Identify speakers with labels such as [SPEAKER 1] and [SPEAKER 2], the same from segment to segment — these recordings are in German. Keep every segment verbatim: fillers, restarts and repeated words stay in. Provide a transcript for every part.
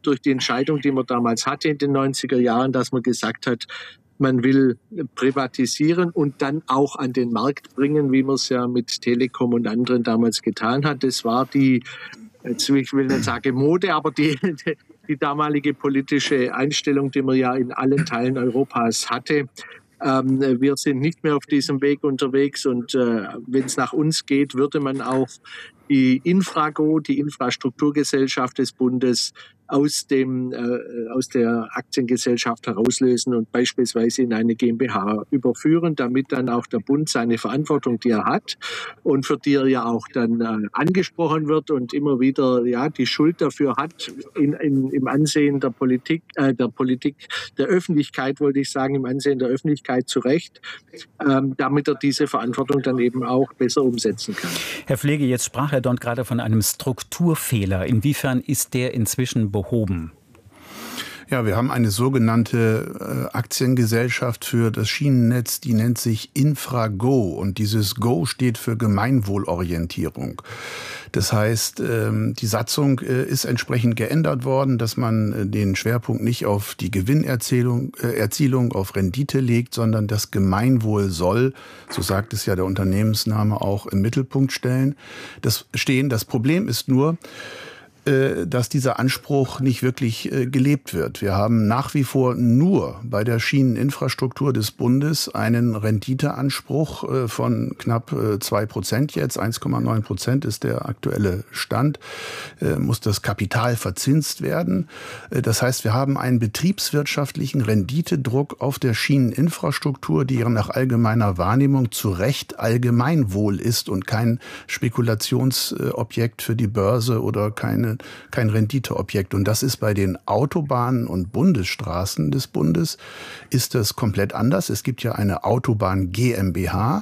[SPEAKER 1] durch die Entscheidung, die man damals hatte in den neunziger Jahren, dass man gesagt hat, man will privatisieren und dann auch an den Markt bringen, wie man es ja mit Telekom und anderen damals getan hat. Das war die, jetzt will ich will nicht sagen Mode, aber die, die damalige politische Einstellung, die man ja in allen Teilen Europas hatte. Ähm, wir sind nicht mehr auf diesem Weg unterwegs und äh, wenn es nach uns geht, würde man auch die Infrago, die Infrastrukturgesellschaft des Bundes, aus dem äh, aus der Aktiengesellschaft herauslösen und beispielsweise in eine GmbH überführen, damit dann auch der Bund seine Verantwortung, die er hat und für die er ja auch dann äh, angesprochen wird und immer wieder ja die Schuld dafür hat in, in, im Ansehen der Politik, äh, der Politik, der Öffentlichkeit, wollte ich sagen, im Ansehen der Öffentlichkeit zu Recht, ähm, damit er diese Verantwortung dann eben auch besser umsetzen kann.
[SPEAKER 2] Herr Pflege, jetzt sprach Herr Dont gerade von einem Strukturfehler. Inwiefern ist der inzwischen behoben?
[SPEAKER 3] Ja, wir haben eine sogenannte äh, Aktiengesellschaft für das Schienennetz, die nennt sich Infrago und dieses Go steht für Gemeinwohlorientierung. Das heißt, ähm, die Satzung äh, ist entsprechend geändert worden, dass man äh, den Schwerpunkt nicht auf die Gewinnerzielung äh, Erzielung, auf Rendite legt, sondern das Gemeinwohl soll, so sagt es ja der Unternehmensname, auch im Mittelpunkt stellen. Das stehen. Das Problem ist nur, dass dieser Anspruch nicht wirklich gelebt wird. Wir haben nach wie vor nur bei der Schieneninfrastruktur des Bundes einen Renditeanspruch von knapp zwei Prozent jetzt. eins Komma neun Prozent ist der aktuelle Stand. Muss das Kapital verzinst werden. Das heißt, wir haben einen betriebswirtschaftlichen Renditedruck auf der Schieneninfrastruktur, die nach allgemeiner Wahrnehmung zu Recht Allgemeinwohl ist und kein Spekulationsobjekt für die Börse oder keine kein Renditeobjekt. Und das ist bei den Autobahnen und Bundesstraßen des Bundes ist das komplett anders. Es gibt ja eine Autobahn GmbH.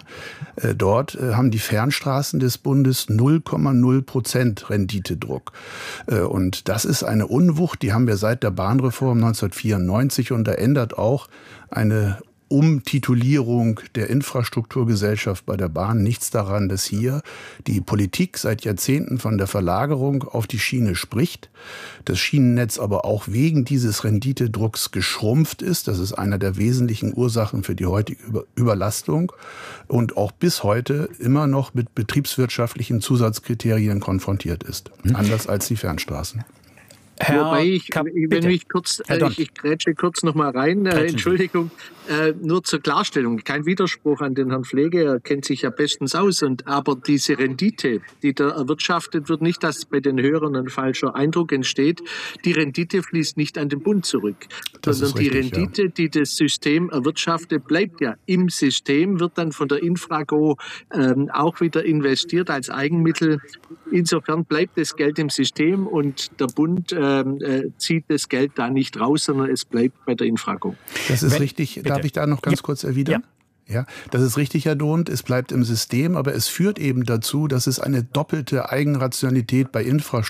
[SPEAKER 3] Dort haben die Fernstraßen des Bundes null Komma null Prozent Renditedruck. Und das ist eine Unwucht, die haben wir seit der Bahnreform neunzehnhundertvierundneunzig und da ändert auch eine Umtitulierung der Infrastrukturgesellschaft bei der Bahn nichts daran, dass hier die Politik seit Jahrzehnten von der Verlagerung auf die Schiene spricht, das Schienennetz aber auch wegen dieses Renditedrucks geschrumpft ist. Das ist einer der wesentlichen Ursachen für die heutige Überlastung und auch bis heute immer noch mit betriebswirtschaftlichen Zusatzkriterien konfrontiert ist, hm. anders als die Fernstraßen.
[SPEAKER 1] Herr Wobei ich, Kap wenn ich kurz, äh, ich, ich grätsche kurz noch mal rein, äh, Entschuldigung, äh, nur zur Klarstellung, kein Widerspruch an den Herrn Pflege, er kennt sich ja bestens aus, und aber diese Rendite, die da erwirtschaftet wird, nicht, dass bei den Hörern ein falscher Eindruck entsteht, die Rendite fließt nicht an den Bund zurück, das sondern richtig, die Rendite, ja. die das System erwirtschaftet, bleibt ja im System, wird dann von der Infrago ähm, auch wieder investiert als Eigenmittel. Insofern bleibt das Geld im System und der Bund äh, zieht das Geld da nicht raus, sondern es bleibt bei der Infrago.
[SPEAKER 3] Das ist Wenn, richtig. Bitte. Darf ich da noch ganz ja. kurz erwidern? Ja. Ja, das ist richtig, Herr Dont. Es bleibt im System, aber es führt eben dazu, dass es eine doppelte Eigenrationalität bei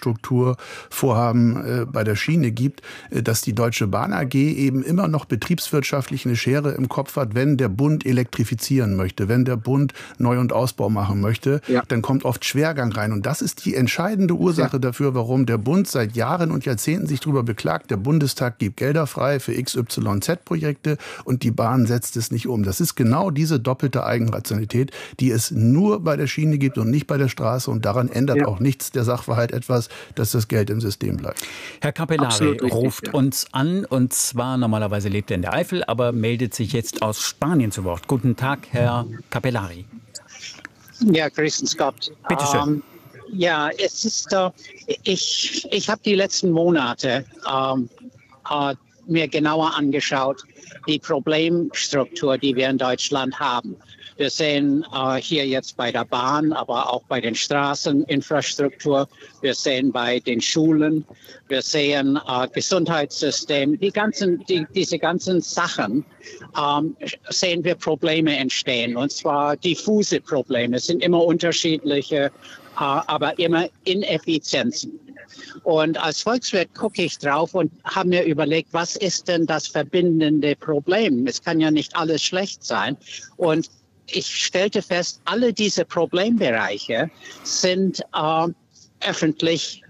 [SPEAKER 3] Infrastrukturvorhaben äh, bei der Schiene gibt, äh, dass die Deutsche Bahn A G eben immer noch betriebswirtschaftlich eine Schere im Kopf hat, wenn der Bund elektrifizieren möchte, wenn der Bund Neu- und Ausbau machen möchte, ja. dann kommt oft Schwergang rein. Und das ist die entscheidende Ursache ja. dafür, warum der Bund seit Jahren und Jahrzehnten sich darüber beklagt, der Bundestag gibt Gelder frei für X Y Z-Projekte und die Bahn setzt es nicht um. Das ist genau diese doppelte Eigenrationalität, die es nur bei der Schiene gibt und nicht bei der Straße. Und daran ändert ja. auch nichts der Sachverhalt etwas, dass das Geld im System bleibt.
[SPEAKER 2] Herr Capellari richtig, ruft ja. uns an, und zwar normalerweise lebt er in der Eifel, aber meldet sich jetzt aus Spanien zu Wort. Guten Tag, Herr Capellari.
[SPEAKER 4] Ja, grüßen Gott.
[SPEAKER 2] Bitte schön.
[SPEAKER 4] Ähm, ja, es ist, äh, ich, ich habe die letzten Monate ähm, äh, mir genauer angeschaut, die Problemstruktur, die wir in Deutschland haben. Wir sehen äh, hier jetzt bei der Bahn, aber auch bei den Straßeninfrastruktur. Wir sehen bei den Schulen. Wir sehen äh, Gesundheitssystem. Die ganzen, die, diese ganzen Sachen ähm, sehen wir Probleme entstehen. Und zwar diffuse Probleme. Es sind immer unterschiedliche, äh, aber immer Ineffizienzen. Und als Volkswirt gucke ich drauf und habe mir überlegt, was ist denn das verbindende Problem? Es kann ja nicht alles schlecht sein. Und ich stellte fest, alle diese Problembereiche sind äh, öffentlich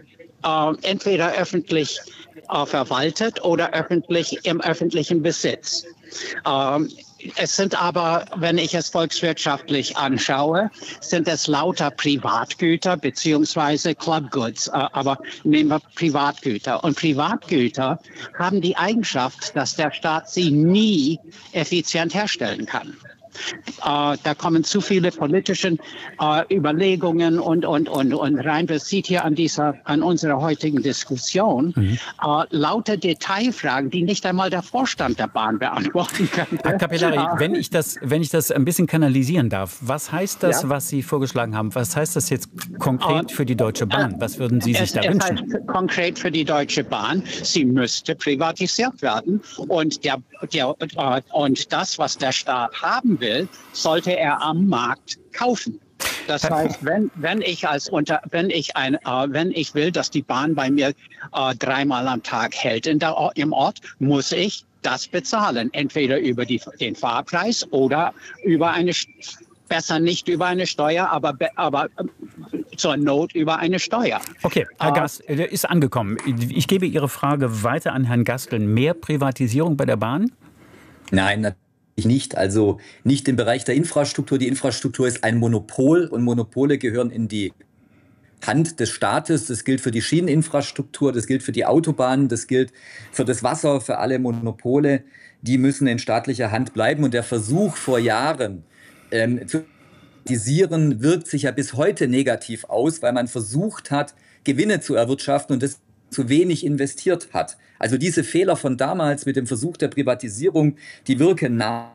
[SPEAKER 4] äh, entweder öffentlich äh, verwaltet oder öffentlich im öffentlichen Besitz. Ähm, Es sind aber, wenn ich es volkswirtschaftlich anschaue, sind es lauter Privatgüter beziehungsweise Clubgoods. Aber nehmen wir Privatgüter. Und Privatgüter haben die Eigenschaft, dass der Staat sie nie effizient herstellen kann. Uh, da kommen zu viele politische uh, Überlegungen und, und, und, und rein. Das sieht hier an dieser, an unserer heutigen Diskussion, mhm. uh, lauter Detailfragen, die nicht einmal der Vorstand der Bahn beantworten kann.
[SPEAKER 2] Herr Capillari, uh, wenn ich das, wenn ich das ein bisschen kanalisieren darf, was heißt das, ja? was Sie vorgeschlagen haben? Was heißt das jetzt konkret uh, für die Deutsche Bahn? Was würden Sie sich
[SPEAKER 4] es,
[SPEAKER 2] da
[SPEAKER 4] es
[SPEAKER 2] wünschen?
[SPEAKER 4] Heißt konkret für die Deutsche Bahn, sie müsste privatisiert werden und der, der, uh, und das, was der Staat haben will, will, sollte er am Markt kaufen. Das heißt, wenn, wenn ich als unter, wenn ich ein, äh, wenn ich will, dass die Bahn bei mir äh, dreimal am Tag hält in der, im Ort, muss ich das bezahlen. Entweder über die, den Fahrpreis oder über eine, besser nicht über eine Steuer, aber, aber äh, zur Not über eine Steuer.
[SPEAKER 2] Okay, Herr äh, Gast, der ist angekommen. Ich gebe Ihre Frage weiter an Herrn Gasteln. Mehr Privatisierung bei der Bahn?
[SPEAKER 5] Nein, natürlich nicht, also nicht im Bereich der Infrastruktur. Die Infrastruktur ist ein Monopol und Monopole gehören in die Hand des Staates. Das gilt für die Schieneninfrastruktur, das gilt für die Autobahnen, das gilt für das Wasser, für alle Monopole. Die müssen in staatlicher Hand bleiben. Und der Versuch vor Jahren ähm, zu privatisieren wirkt sich ja bis heute negativ aus, weil man versucht hat, Gewinne zu erwirtschaften und das zu wenig investiert hat. Also diese Fehler von damals mit dem Versuch der Privatisierung, die wirken nach.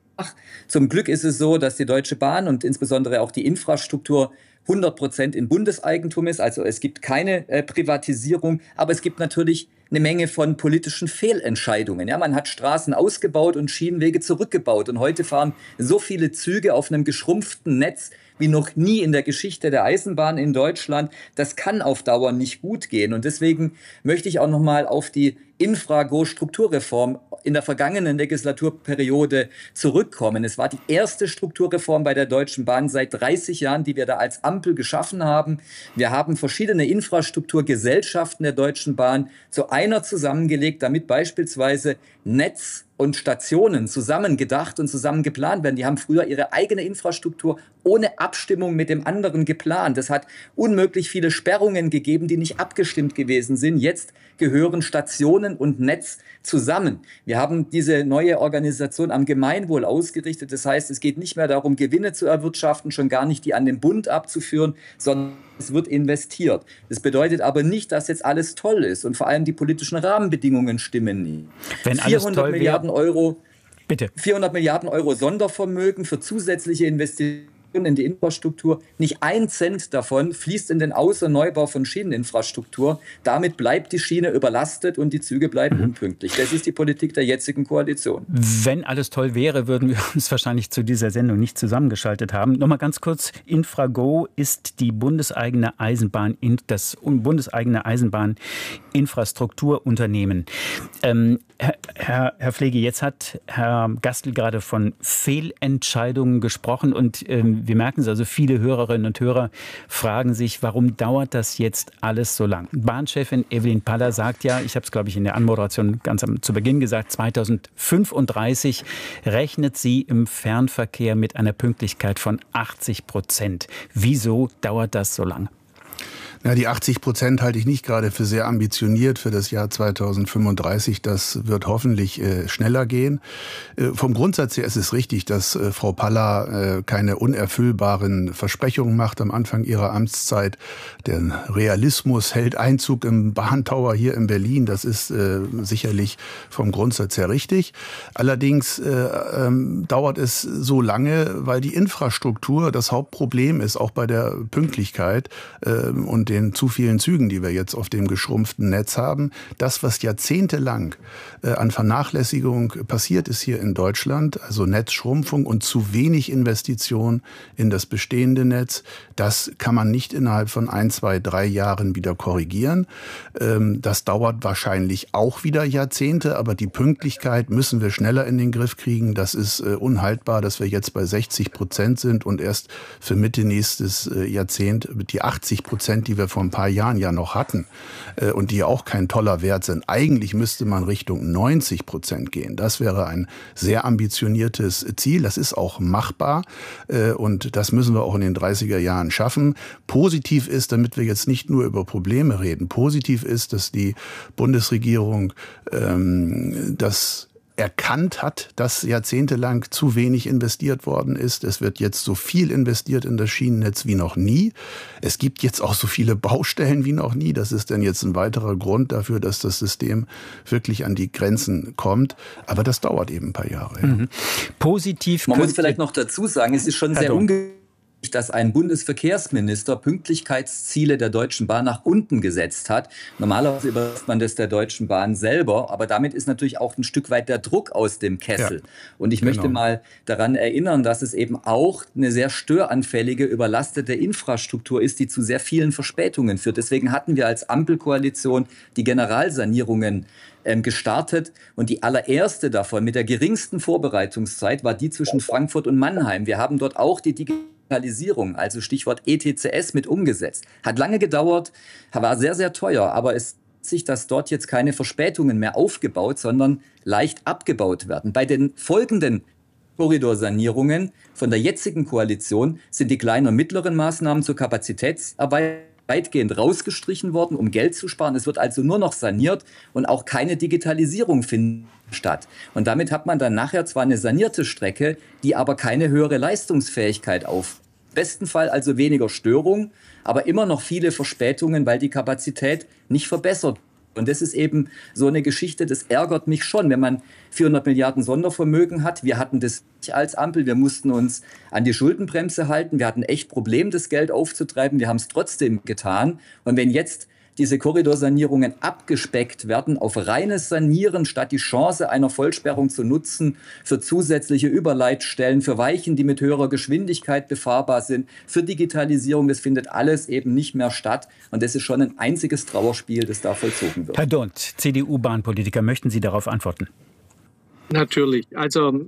[SPEAKER 5] Zum Glück ist es so, dass die Deutsche Bahn und insbesondere auch die Infrastruktur hundert Prozent in Bundeseigentum ist. Also es gibt keine äh, Privatisierung, aber es gibt natürlich eine Menge von politischen Fehlentscheidungen. Ja, man hat Straßen ausgebaut und Schienenwege zurückgebaut. Und heute fahren so viele Züge auf einem geschrumpften Netz wie noch nie in der Geschichte der Eisenbahn in Deutschland. Das kann auf Dauer nicht gut gehen. Und deswegen möchte ich auch noch mal auf die Infrago-Strukturreform in der vergangenen Legislaturperiode zurückkommen. Es war die erste Strukturreform bei der Deutschen Bahn seit dreißig Jahren, die wir da als Ampel geschaffen haben. Wir haben verschiedene Infrastrukturgesellschaften der Deutschen Bahn zu einer zusammengelegt, damit beispielsweise Netz und Stationen zusammen gedacht und zusammen geplant werden. Die haben früher ihre eigene Infrastruktur ohne Abstimmung mit dem anderen geplant. Das hat unmöglich viele Sperrungen gegeben, die nicht abgestimmt gewesen sind. Jetzt gehören Stationen und Netz zusammen. Wir haben diese neue Organisation am Gemeinwohl ausgerichtet. Das heißt, es geht nicht mehr darum, Gewinne zu erwirtschaften, schon gar nicht die an den Bund abzuführen, sondern es wird investiert. Das bedeutet aber nicht, dass jetzt alles toll ist und vor allem die politischen Rahmenbedingungen stimmen nicht.
[SPEAKER 2] Wenn alles toll
[SPEAKER 5] Milliarden Euro,
[SPEAKER 2] Bitte.
[SPEAKER 5] vierhundert Milliarden Euro Sondervermögen für zusätzliche Investitionen in die Infrastruktur. Nicht ein Cent davon fließt in den Aus- und Neubau von Schieneninfrastruktur. Damit bleibt die Schiene überlastet und die Züge bleiben mhm. unpünktlich. Das ist die Politik der jetzigen Koalition.
[SPEAKER 2] Wenn alles toll wäre, würden wir uns wahrscheinlich zu dieser Sendung nicht zusammengeschaltet haben. Nochmal ganz kurz, Infrago ist die bundeseigene Eisenbahn, das bundeseigene Eisenbahninfrastrukturunternehmen. Ähm, Herr, Herr Pflege, jetzt hat Herr Gastl gerade von Fehlentscheidungen gesprochen und ähm, wir merken es, also viele Hörerinnen und Hörer fragen sich, warum dauert das jetzt alles so lang? Bahnchefin Evelyn Paller sagt ja, ich habe es glaube ich in der Anmoderation ganz am, zu Beginn gesagt, zweitausendfünfunddreißig rechnet sie im Fernverkehr mit einer Pünktlichkeit von achtzig Prozent. Wieso dauert das so lang?
[SPEAKER 3] Ja, die achtzig Prozent halte ich nicht gerade für sehr ambitioniert für das Jahr zweitausendfünfunddreißig. Das wird hoffentlich äh, schneller gehen. Äh, vom Grundsatz her ist es richtig, dass äh, Frau Paller äh, keine unerfüllbaren Versprechungen macht am Anfang ihrer Amtszeit. Der Realismus hält Einzug im Bahntower hier in Berlin. Das ist äh, sicherlich vom Grundsatz her richtig. Allerdings äh, ähm, dauert es so lange, weil die Infrastruktur das Hauptproblem ist, auch bei der Pünktlichkeit äh, und den zu vielen Zügen, die wir jetzt auf dem geschrumpften Netz haben. Das, was jahrzehntelang äh, an Vernachlässigung passiert ist hier in Deutschland, also Netzschrumpfung und zu wenig Investition in das bestehende Netz, das kann man nicht innerhalb von ein, zwei, drei Jahren wieder korrigieren. Ähm, das dauert wahrscheinlich auch wieder Jahrzehnte, aber die Pünktlichkeit müssen wir schneller in den Griff kriegen. Das ist äh, unhaltbar, dass wir jetzt bei sechzig Prozent sind und erst für Mitte nächstes äh, Jahrzehnt die achtzig Prozent, die wir wir vor ein paar Jahren ja noch hatten äh, und die ja auch kein toller Wert sind. Eigentlich müsste man Richtung neunzig Prozent gehen. Das wäre ein sehr ambitioniertes Ziel. Das ist auch machbar äh, und das müssen wir auch in den dreißiger Jahren schaffen. Positiv ist, damit wir jetzt nicht nur über Probleme reden, positiv ist, dass die Bundesregierung ähm, das erkannt hat, dass jahrzehntelang zu wenig investiert worden ist. Es wird jetzt so viel investiert in das Schienennetz wie noch nie. Es gibt jetzt auch so viele Baustellen wie noch nie. Das ist dann jetzt ein weiterer Grund dafür, dass das System wirklich an die Grenzen kommt. Aber das dauert eben ein paar Jahre. Ja.
[SPEAKER 2] Mhm. Positiv.
[SPEAKER 5] Man muss vielleicht noch dazu sagen, es ist schon sehr ungewöhnlich, dass ein Bundesverkehrsminister Pünktlichkeitsziele der Deutschen Bahn nach unten gesetzt hat. Normalerweise überlässt man das der Deutschen Bahn selber, aber damit ist natürlich auch ein Stück weit der Druck aus dem Kessel. Ja, und ich genau. möchte mal daran erinnern, dass es eben auch eine sehr störanfällige, überlastete Infrastruktur ist, die zu sehr vielen Verspätungen führt. Deswegen hatten wir als Ampelkoalition die Generalsanierungen ähm, gestartet und die allererste davon mit der geringsten Vorbereitungszeit war die zwischen Frankfurt und Mannheim. Wir haben dort auch die Digitalisierung Digitalisierung, also Stichwort E T C S, mit umgesetzt. Hat lange gedauert, war sehr, sehr teuer, aber es zeigt sich, dass dort jetzt keine Verspätungen mehr aufgebaut, sondern leicht abgebaut werden. Bei den folgenden Korridorsanierungen von der jetzigen Koalition sind die kleinen und mittleren Maßnahmen zur Kapazitätserweiterung weitgehend rausgestrichen worden, um Geld zu sparen. Es wird also nur noch saniert und auch keine Digitalisierung findet statt. Und damit hat man dann nachher zwar eine sanierte Strecke, die aber keine höhere Leistungsfähigkeit auf. Im besten Fall also weniger Störung, aber immer noch viele Verspätungen, weil die Kapazität nicht verbessert wird. Und das ist eben so eine Geschichte, das ärgert mich schon, wenn man vierhundert Milliarden Sondervermögen hat. Wir hatten das nicht als Ampel, wir mussten uns an die Schuldenbremse halten. Wir hatten echt Probleme, das Geld aufzutreiben. Wir haben es trotzdem getan. Und wenn jetzt diese Korridorsanierungen abgespeckt werden auf reines Sanieren, statt die Chance einer Vollsperrung zu nutzen für zusätzliche Überleitstellen, für Weichen, die mit höherer Geschwindigkeit befahrbar sind, für Digitalisierung, das findet alles eben nicht mehr statt. Und das ist schon ein einziges Trauerspiel, das da vollzogen wird.
[SPEAKER 2] Herr Dondt, C D U-Bahnpolitiker, möchten Sie darauf antworten?
[SPEAKER 1] Natürlich. Also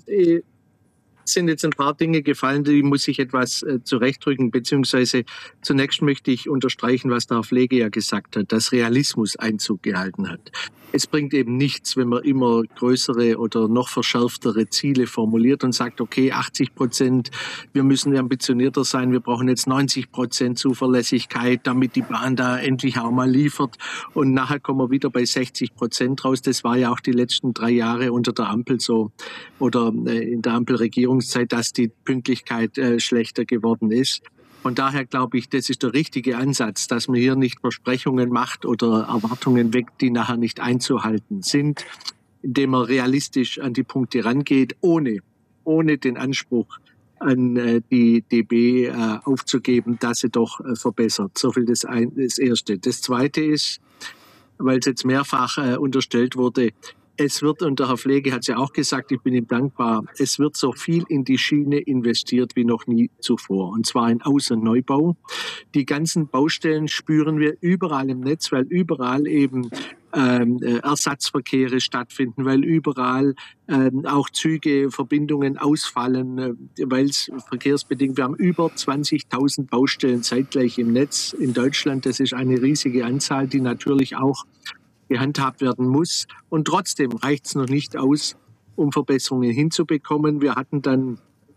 [SPEAKER 1] es sind jetzt ein paar Dinge gefallen, die muss ich etwas äh, zurechtrücken, beziehungsweise zunächst möchte ich unterstreichen, was der Herr Flege ja gesagt hat, dass Realismus Einzug gehalten hat. Es bringt eben nichts, wenn man immer größere oder noch verschärftere Ziele formuliert und sagt, okay, achtzig Prozent, wir müssen ambitionierter sein, wir brauchen jetzt neunzig Prozent Zuverlässigkeit, damit die Bahn da endlich auch mal liefert und nachher kommen wir wieder bei sechzig Prozent raus. Das war ja auch die letzten drei Jahre unter der Ampel so oder äh, in der Ampelregierungszeit, dass die Pünktlichkeit äh, schlechter geworden ist. Von daher glaube ich, das ist der richtige Ansatz, dass man hier nicht Versprechungen macht oder Erwartungen weckt, die nachher nicht einzuhalten sind, indem man realistisch an die Punkte rangeht, ohne, ohne den Anspruch an äh, die D B äh, aufzugeben, dass sie doch äh, verbessert. So viel das, ein, das Erste. Das Zweite ist, weil es jetzt mehrfach äh, unterstellt wurde, es wird, und der Herr Flege hat es ja auch gesagt, ich bin ihm dankbar, es wird so viel in die Schiene investiert wie noch nie zuvor. Und zwar in Aus- und Neubau. Die ganzen Baustellen spüren wir überall im Netz, weil überall eben ähm, Ersatzverkehre stattfinden, weil überall ähm, auch Züge, Verbindungen ausfallen, äh, weil es verkehrsbedingt, wir haben über zwanzigtausend Baustellen zeitgleich im Netz in Deutschland. Das ist eine riesige Anzahl, die natürlich auch gehandhabt werden muss. Und trotzdem reicht es noch nicht aus, um Verbesserungen hinzubekommen. Wir hatten dann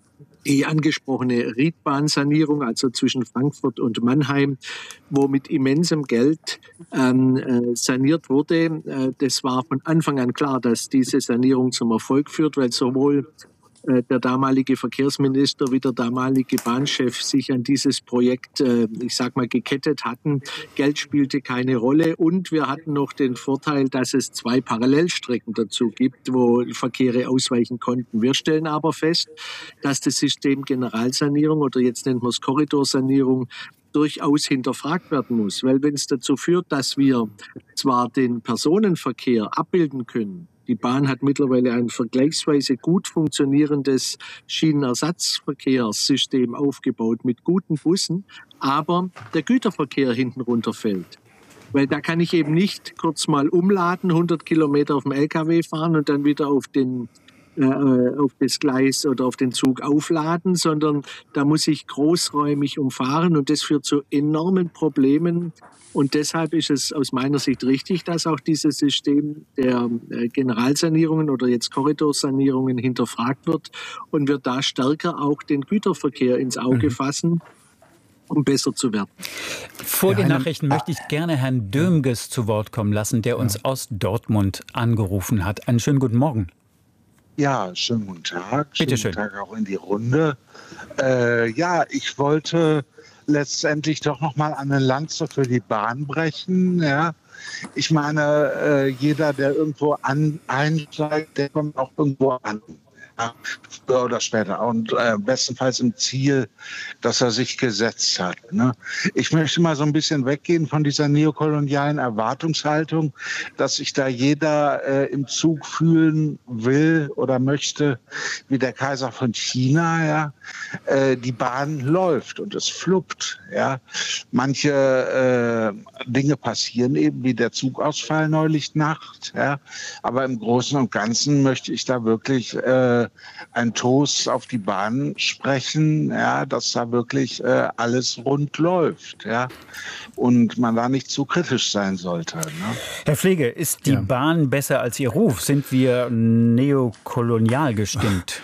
[SPEAKER 1] die angesprochene Riedbahnsanierung, also zwischen Frankfurt und Mannheim, wo mit immensem Geld ähm, äh, saniert wurde. Äh, das war von Anfang an klar, dass diese Sanierung zum Erfolg führt, weil sowohl äh, der damalige Verkehrsminister wie der damalige Bahnchef sich an dieses Projekt, äh, ich sag mal, gekettet hatten. Geld spielte keine Rolle und wir hatten noch den Vorteil, dass es zwei Parallelstrecken dazu gibt, wo Verkehre ausweichen konnten. Wir stellen aber fest, dass das System Generalsanierung oder jetzt nennt man es Korridorsanierung durchaus hinterfragt werden muss. Weil wenn es dazu führt, dass wir zwar den Personenverkehr abbilden können, die Bahn hat mittlerweile ein vergleichsweise gut funktionierendes Schienenersatzverkehrssystem aufgebaut mit guten Bussen, aber der Güterverkehr hinten runterfällt. Weil da kann ich eben nicht kurz mal umladen, hundert Kilometer auf dem L K W fahren und dann wieder auf den äh, auf das Gleis oder auf den Zug aufladen, sondern da muss ich großräumig umfahren und das führt zu enormen Problemen. Und deshalb ist es aus meiner Sicht richtig, dass auch dieses System der Generalsanierungen oder jetzt Korridorsanierungen hinterfragt wird und wir da stärker auch den Güterverkehr ins Auge fassen, um besser zu werden.
[SPEAKER 2] Vor ja, den Nachrichten möchte ich gerne Herrn Dömges zu Wort kommen lassen, der uns ja. aus Dortmund angerufen hat. Einen schönen guten Morgen.
[SPEAKER 6] Ja, schönen guten Tag.
[SPEAKER 2] Bitte
[SPEAKER 6] schönen
[SPEAKER 2] schön.
[SPEAKER 6] Tag auch in die Runde. Äh, ja, ich wollte letztendlich doch noch mal eine Lanze für die Bahn brechen. Ja. Ich meine, äh, jeder, der irgendwo an, einsteigt, der kommt auch irgendwo an. Ja, früher oder später. Und äh, bestenfalls im Ziel, das er sich gesetzt hat. Ne? Ich möchte mal so ein bisschen weggehen von dieser neokolonialen Erwartungshaltung, dass sich da jeder äh, im Zug fühlen will oder möchte, wie der Kaiser von China. Ja? Äh, die Bahn läuft und es fluppt. Ja? Manche äh, Dinge passieren eben, wie der Zugausfall neulich Nacht. Ja? Aber im Großen und Ganzen möchte ich da wirklich äh, ein Toast auf die Bahn sprechen, ja, dass da wirklich äh, alles rund läuft, ja, und man da nicht zu kritisch sein sollte. Ne?
[SPEAKER 2] Herr Pflege, ist die ja. Bahn besser als Ihr Ruf? Sind wir neokolonial gestimmt?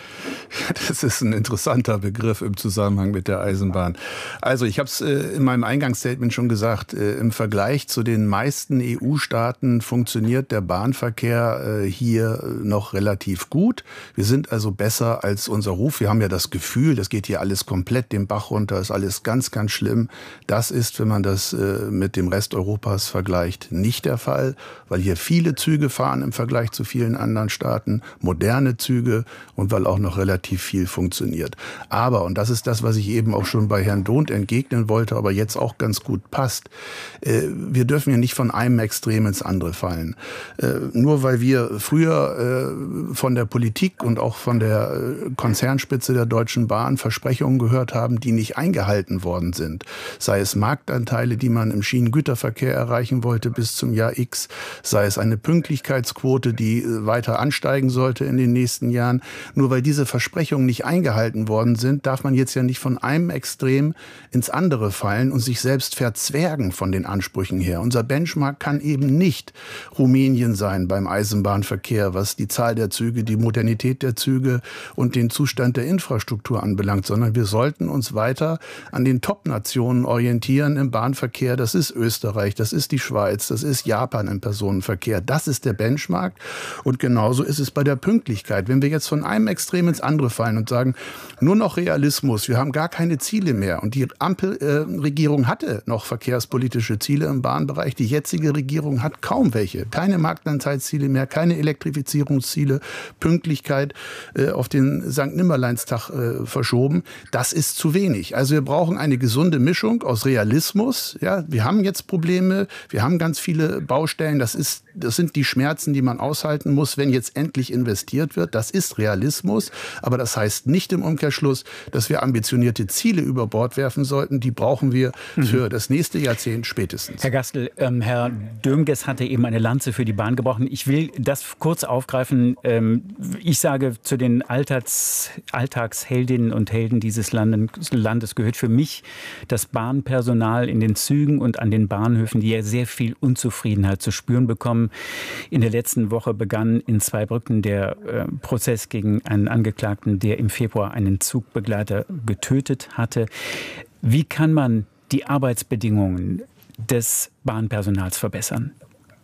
[SPEAKER 3] Das ist ein interessanter Begriff im Zusammenhang mit der Eisenbahn. Also ich habe es äh, in meinem Eingangsstatement schon gesagt, äh, im Vergleich zu den meisten E U-Staaten funktioniert der Bahnverkehr äh, hier noch relativ gut. Wir sind also besser als unser Ruf. Wir haben ja das Gefühl, das geht hier alles komplett den Bach runter, ist alles ganz, ganz schlimm. Das ist, wenn man das äh, mit dem Rest Europas vergleicht, nicht der Fall, weil hier viele Züge fahren im Vergleich zu vielen anderen Staaten, moderne Züge und weil auch noch relativ viel funktioniert. Aber, und das ist das, was ich eben auch schon bei Herrn Dohnt entgegnen wollte, aber jetzt auch ganz gut passt, äh, wir dürfen ja nicht von einem Extrem ins andere fallen. Äh, nur weil wir früher äh, von der Politik und auch von der äh, Konzernspitze der Deutschen Bahn Versprechungen gehört haben, die nicht eingehalten worden sind. Sei es Marktanteile, die man im Schienengüterverkehr erreichen wollte bis zum Jahr X, sei es eine Pünktlichkeitsquote, die äh, weiter ansteigen sollte in den nächsten Jahren. Nur weil diese Versprechungen nicht eingehalten worden sind, darf man jetzt ja nicht von einem Extrem ins andere fallen und sich selbst verzwergen von den Ansprüchen her. Unser Benchmark kann eben nicht Rumänien sein beim Eisenbahnverkehr, was die Zahl der Züge, die Modernität der Züge und den Zustand der Infrastruktur anbelangt, sondern wir sollten uns weiter an den Top-Nationen orientieren im Bahnverkehr. Das ist Österreich, das ist die Schweiz, das ist Japan im Personenverkehr. Das ist der Benchmark und genauso ist es bei der Pünktlichkeit. Wenn wir jetzt von einem Extrem ins andere fallen und sagen, nur noch Realismus, wir haben gar keine Ziele mehr. Und die Ampelregierung äh, hatte noch verkehrspolitische Ziele im Bahnbereich. Die jetzige Regierung hat kaum welche. Keine Marktanteilsziele mehr, keine Elektrifizierungsziele, Pünktlichkeit äh, auf den Sankt Nimmerleinstag äh, verschoben. Das ist zu wenig. Also wir brauchen eine gesunde Mischung aus Realismus. Ja, wir haben jetzt Probleme, wir haben ganz viele Baustellen. Das ist, das sind die Schmerzen, die man aushalten muss, wenn jetzt endlich investiert wird. Das ist Realismus. Aber das heißt nicht im Umkehrschluss, dass wir ambitionierte Ziele über Bord werfen sollten. Die brauchen wir für das nächste Jahrzehnt spätestens.
[SPEAKER 2] Herr Gastl, ähm, Herr Dömges hatte eben eine Lanze für die Bahn gebrochen. Ich will das kurz aufgreifen. Ähm, ich sage, zu den Alltags, Alltagsheldinnen und Helden dieses Landes, Landes gehört für mich das Bahnpersonal in den Zügen und an den Bahnhöfen, die ja sehr viel Unzufriedenheit zu spüren bekommen. In der letzten Woche begann in Zweibrücken der äh, Prozess gegen einen Angeklagten, der im Februar einen Zugbegleiter getötet hatte. Wie kann man die Arbeitsbedingungen des Bahnpersonals verbessern?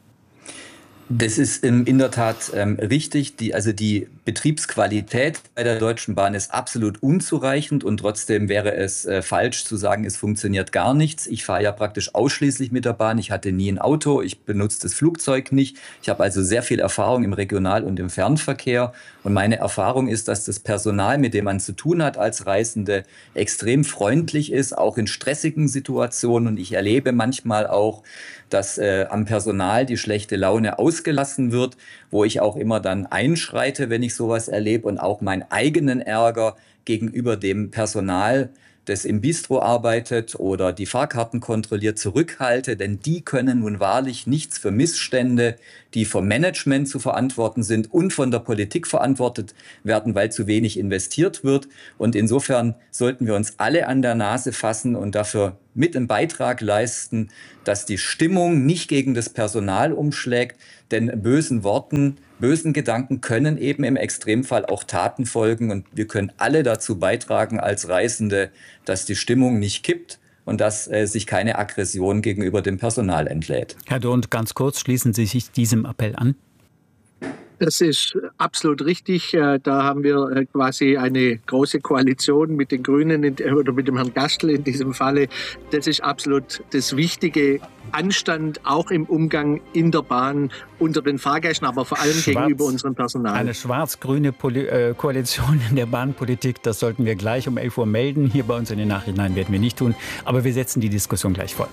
[SPEAKER 5] Das ist ähm, in der Tat ähm, richtig. Die, also die Betriebsqualität bei der Deutschen Bahn ist absolut unzureichend und trotzdem wäre es äh, falsch zu sagen, es funktioniert gar nichts. Ich fahre ja praktisch ausschließlich mit der Bahn. Ich hatte nie ein Auto, ich benutze das Flugzeug nicht. Ich habe also sehr viel Erfahrung im Regional- und im Fernverkehr. Und meine Erfahrung ist, dass das Personal, mit dem man zu tun hat als Reisende, extrem freundlich ist, auch in stressigen Situationen. Und ich erlebe manchmal auch, dass äh, am Personal die schlechte Laune ausgelassen wird, wo ich auch immer dann einschreite, wenn ich sowas erlebe und auch meinen eigenen Ärger gegenüber dem Personal das im Bistro arbeitet oder die Fahrkarten kontrolliert, zurückhalte, denn die können nun wahrlich nichts für Missstände, die vom Management zu verantworten sind und von der Politik verantwortet werden, weil zu wenig investiert wird. Und insofern sollten wir uns alle an der Nase fassen und dafür mit einen Beitrag leisten, dass die Stimmung nicht gegen das Personal umschlägt, denn bösen Worten, bösen Gedanken können eben im Extremfall auch Taten folgen und wir können alle dazu beitragen als Reisende, dass die Stimmung nicht kippt und dass äh, sich keine Aggression gegenüber dem Personal entlädt.
[SPEAKER 2] Herr Dorn, ganz kurz, schließen Sie sich diesem Appell an?
[SPEAKER 1] Das ist absolut richtig. Da haben wir quasi eine große Koalition mit den Grünen oder mit dem Herrn Gastl in diesem Falle. Das ist absolut das Wichtige. Anstand auch im Umgang in der Bahn unter den Fahrgästen, aber vor allem Schwarz, gegenüber unserem Personal.
[SPEAKER 2] Eine schwarz-grüne Poli- äh, Koalition in der Bahnpolitik, das sollten wir gleich um elf Uhr melden. Hier bei uns in den Nachrichten Nein, werden wir nicht tun. Aber wir setzen die Diskussion gleich fort.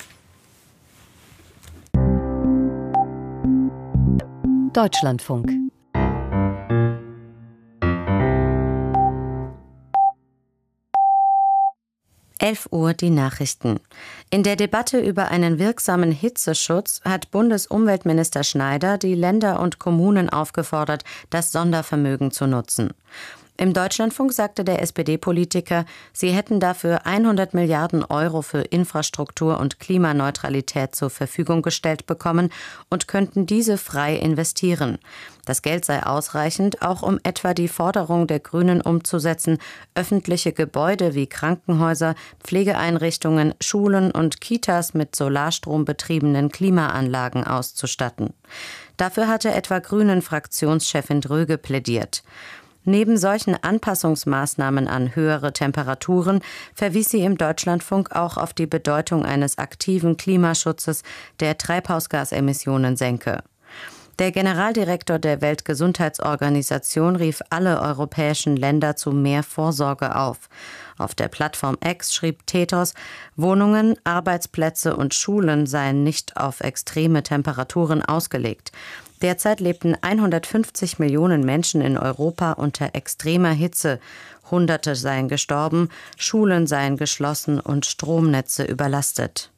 [SPEAKER 7] Deutschlandfunk. elf Uhr die Nachrichten. In der Debatte über einen wirksamen Hitzeschutz hat Bundesumweltminister Schneider die Länder und Kommunen aufgefordert, das Sondervermögen zu nutzen. Im Deutschlandfunk sagte der S P D-Politiker, sie hätten dafür hundert Milliarden Euro für Infrastruktur und Klimaneutralität zur Verfügung gestellt bekommen und könnten diese frei investieren. Das Geld sei ausreichend, auch um etwa die Forderung der Grünen umzusetzen, öffentliche Gebäude wie Krankenhäuser, Pflegeeinrichtungen, Schulen und Kitas mit Solarstrom betriebenen Klimaanlagen auszustatten. Dafür hatte etwa Grünen-Fraktionschefin Dröge plädiert. Neben solchen Anpassungsmaßnahmen an höhere Temperaturen verwies sie im Deutschlandfunk auch auf die Bedeutung eines aktiven Klimaschutzes, der Treibhausgasemissionen senke. Der Generaldirektor der Weltgesundheitsorganisation rief alle europäischen Länder zu mehr Vorsorge auf. Auf der Plattform X schrieb Tethos, Wohnungen, Arbeitsplätze und Schulen seien nicht auf extreme Temperaturen ausgelegt. Derzeit lebten hundertfünfzig Millionen Menschen in Europa unter extremer Hitze. Hunderte seien gestorben, Schulen seien geschlossen und Stromnetze überlastet.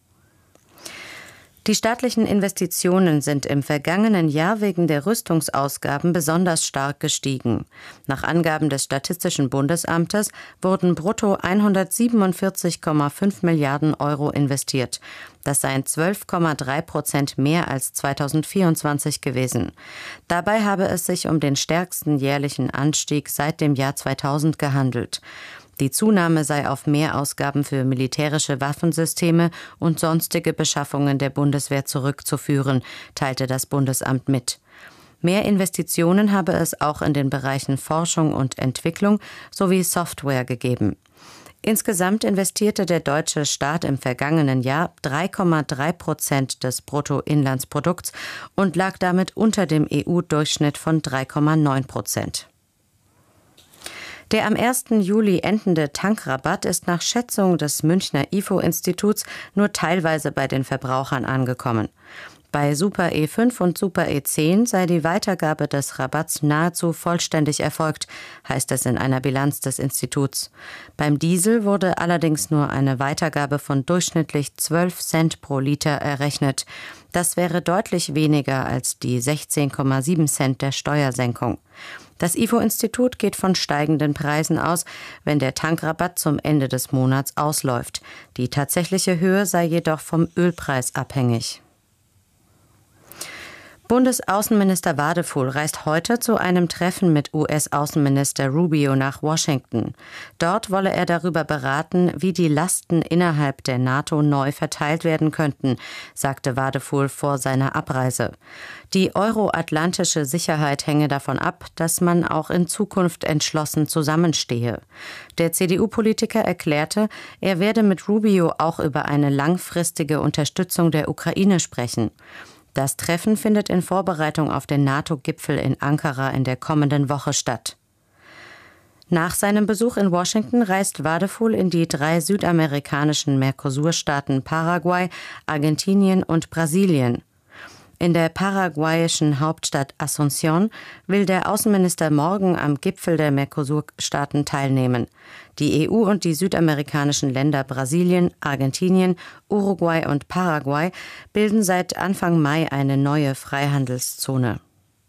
[SPEAKER 7] Die staatlichen Investitionen sind im vergangenen Jahr wegen der Rüstungsausgaben besonders stark gestiegen. Nach Angaben des Statistischen Bundesamtes wurden brutto hundertsiebenundvierzig Komma fünf Milliarden Euro investiert. Das seien zwölf Komma drei Prozent mehr als zweitausendvierundzwanzig gewesen. Dabei habe es sich um den stärksten jährlichen Anstieg seit dem Jahr zweitausend gehandelt. Die Zunahme sei auf Mehrausgaben für militärische Waffensysteme und sonstige Beschaffungen der Bundeswehr zurückzuführen, teilte das Bundesamt mit. Mehr Investitionen habe es auch in den Bereichen Forschung und Entwicklung sowie Software gegeben. Insgesamt investierte der deutsche Staat im vergangenen Jahr drei Komma drei Prozent des Bruttoinlandsprodukts und lag damit unter dem E U-Durchschnitt von drei Komma neun Prozent. Der am ersten Juli endende Tankrabatt ist nach Schätzung des Münchner I F O-Instituts nur teilweise bei den Verbrauchern angekommen. Bei Super E fünf und Super E zehn sei die Weitergabe des Rabatts nahezu vollständig erfolgt, heißt es in einer Bilanz des Instituts. Beim Diesel wurde allerdings nur eine Weitergabe von durchschnittlich zwölf Cent pro Liter errechnet. Das wäre deutlich weniger als die sechzehn Komma sieben Cent der Steuersenkung. Das I F O-Institut geht von steigenden Preisen aus, wenn der Tankrabatt zum Ende des Monats ausläuft. Die tatsächliche Höhe sei jedoch vom Ölpreis abhängig. Bundesaußenminister Wadefuhl reist heute zu einem Treffen mit U S-Außenminister Rubio nach Washington. Dort wolle er darüber beraten, wie die Lasten innerhalb der NATO neu verteilt werden könnten, sagte Wadefuhl vor seiner Abreise. Die euroatlantische Sicherheit hänge davon ab, dass man auch in Zukunft entschlossen zusammenstehe. Der C D U-Politiker erklärte, er werde mit Rubio auch über eine langfristige Unterstützung der Ukraine sprechen. Das Treffen findet in Vorbereitung auf den NATO-Gipfel in Ankara in der kommenden Woche statt. Nach seinem Besuch in Washington reist Wadefuhl in die drei südamerikanischen Mercosur-Staaten Paraguay, Argentinien und Brasilien. In der paraguayischen Hauptstadt Asunción will der Außenminister morgen am Gipfel der Mercosur-Staaten teilnehmen. Die E U und die südamerikanischen Länder Brasilien, Argentinien, Uruguay und Paraguay bilden seit Anfang Mai eine neue Freihandelszone.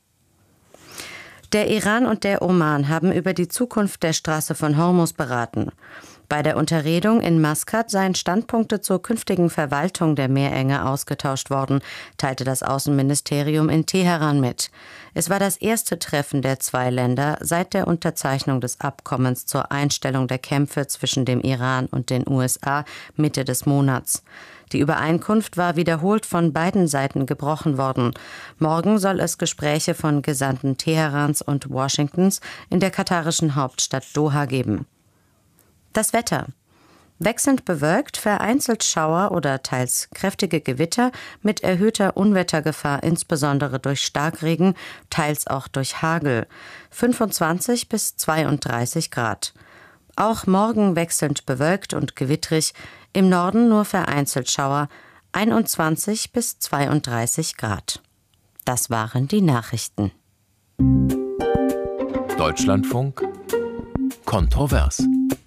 [SPEAKER 7] Der Iran und der Oman haben über die Zukunft der Straße von Hormuz beraten. Bei der Unterredung in Maskat seien Standpunkte zur künftigen Verwaltung der Meerenge ausgetauscht worden, teilte das Außenministerium in Teheran mit. Es war das erste Treffen der zwei Länder seit der Unterzeichnung des Abkommens zur Einstellung der Kämpfe zwischen dem Iran und den U S A Mitte des Monats. Die Übereinkunft war wiederholt von beiden Seiten gebrochen worden. Morgen soll es Gespräche von Gesandten Teherans und Washingtons in der katarischen Hauptstadt Doha geben. Das Wetter. Wechselnd bewölkt, vereinzelt Schauer oder teils kräftige Gewitter mit erhöhter Unwettergefahr, insbesondere durch Starkregen, teils auch durch Hagel. fünfundzwanzig bis zweiunddreißig Grad. Auch morgen wechselnd bewölkt und gewittrig, im Norden nur vereinzelt Schauer, einundzwanzig bis zweiunddreißig Grad. Das waren die Nachrichten.
[SPEAKER 8] Deutschlandfunk kontrovers.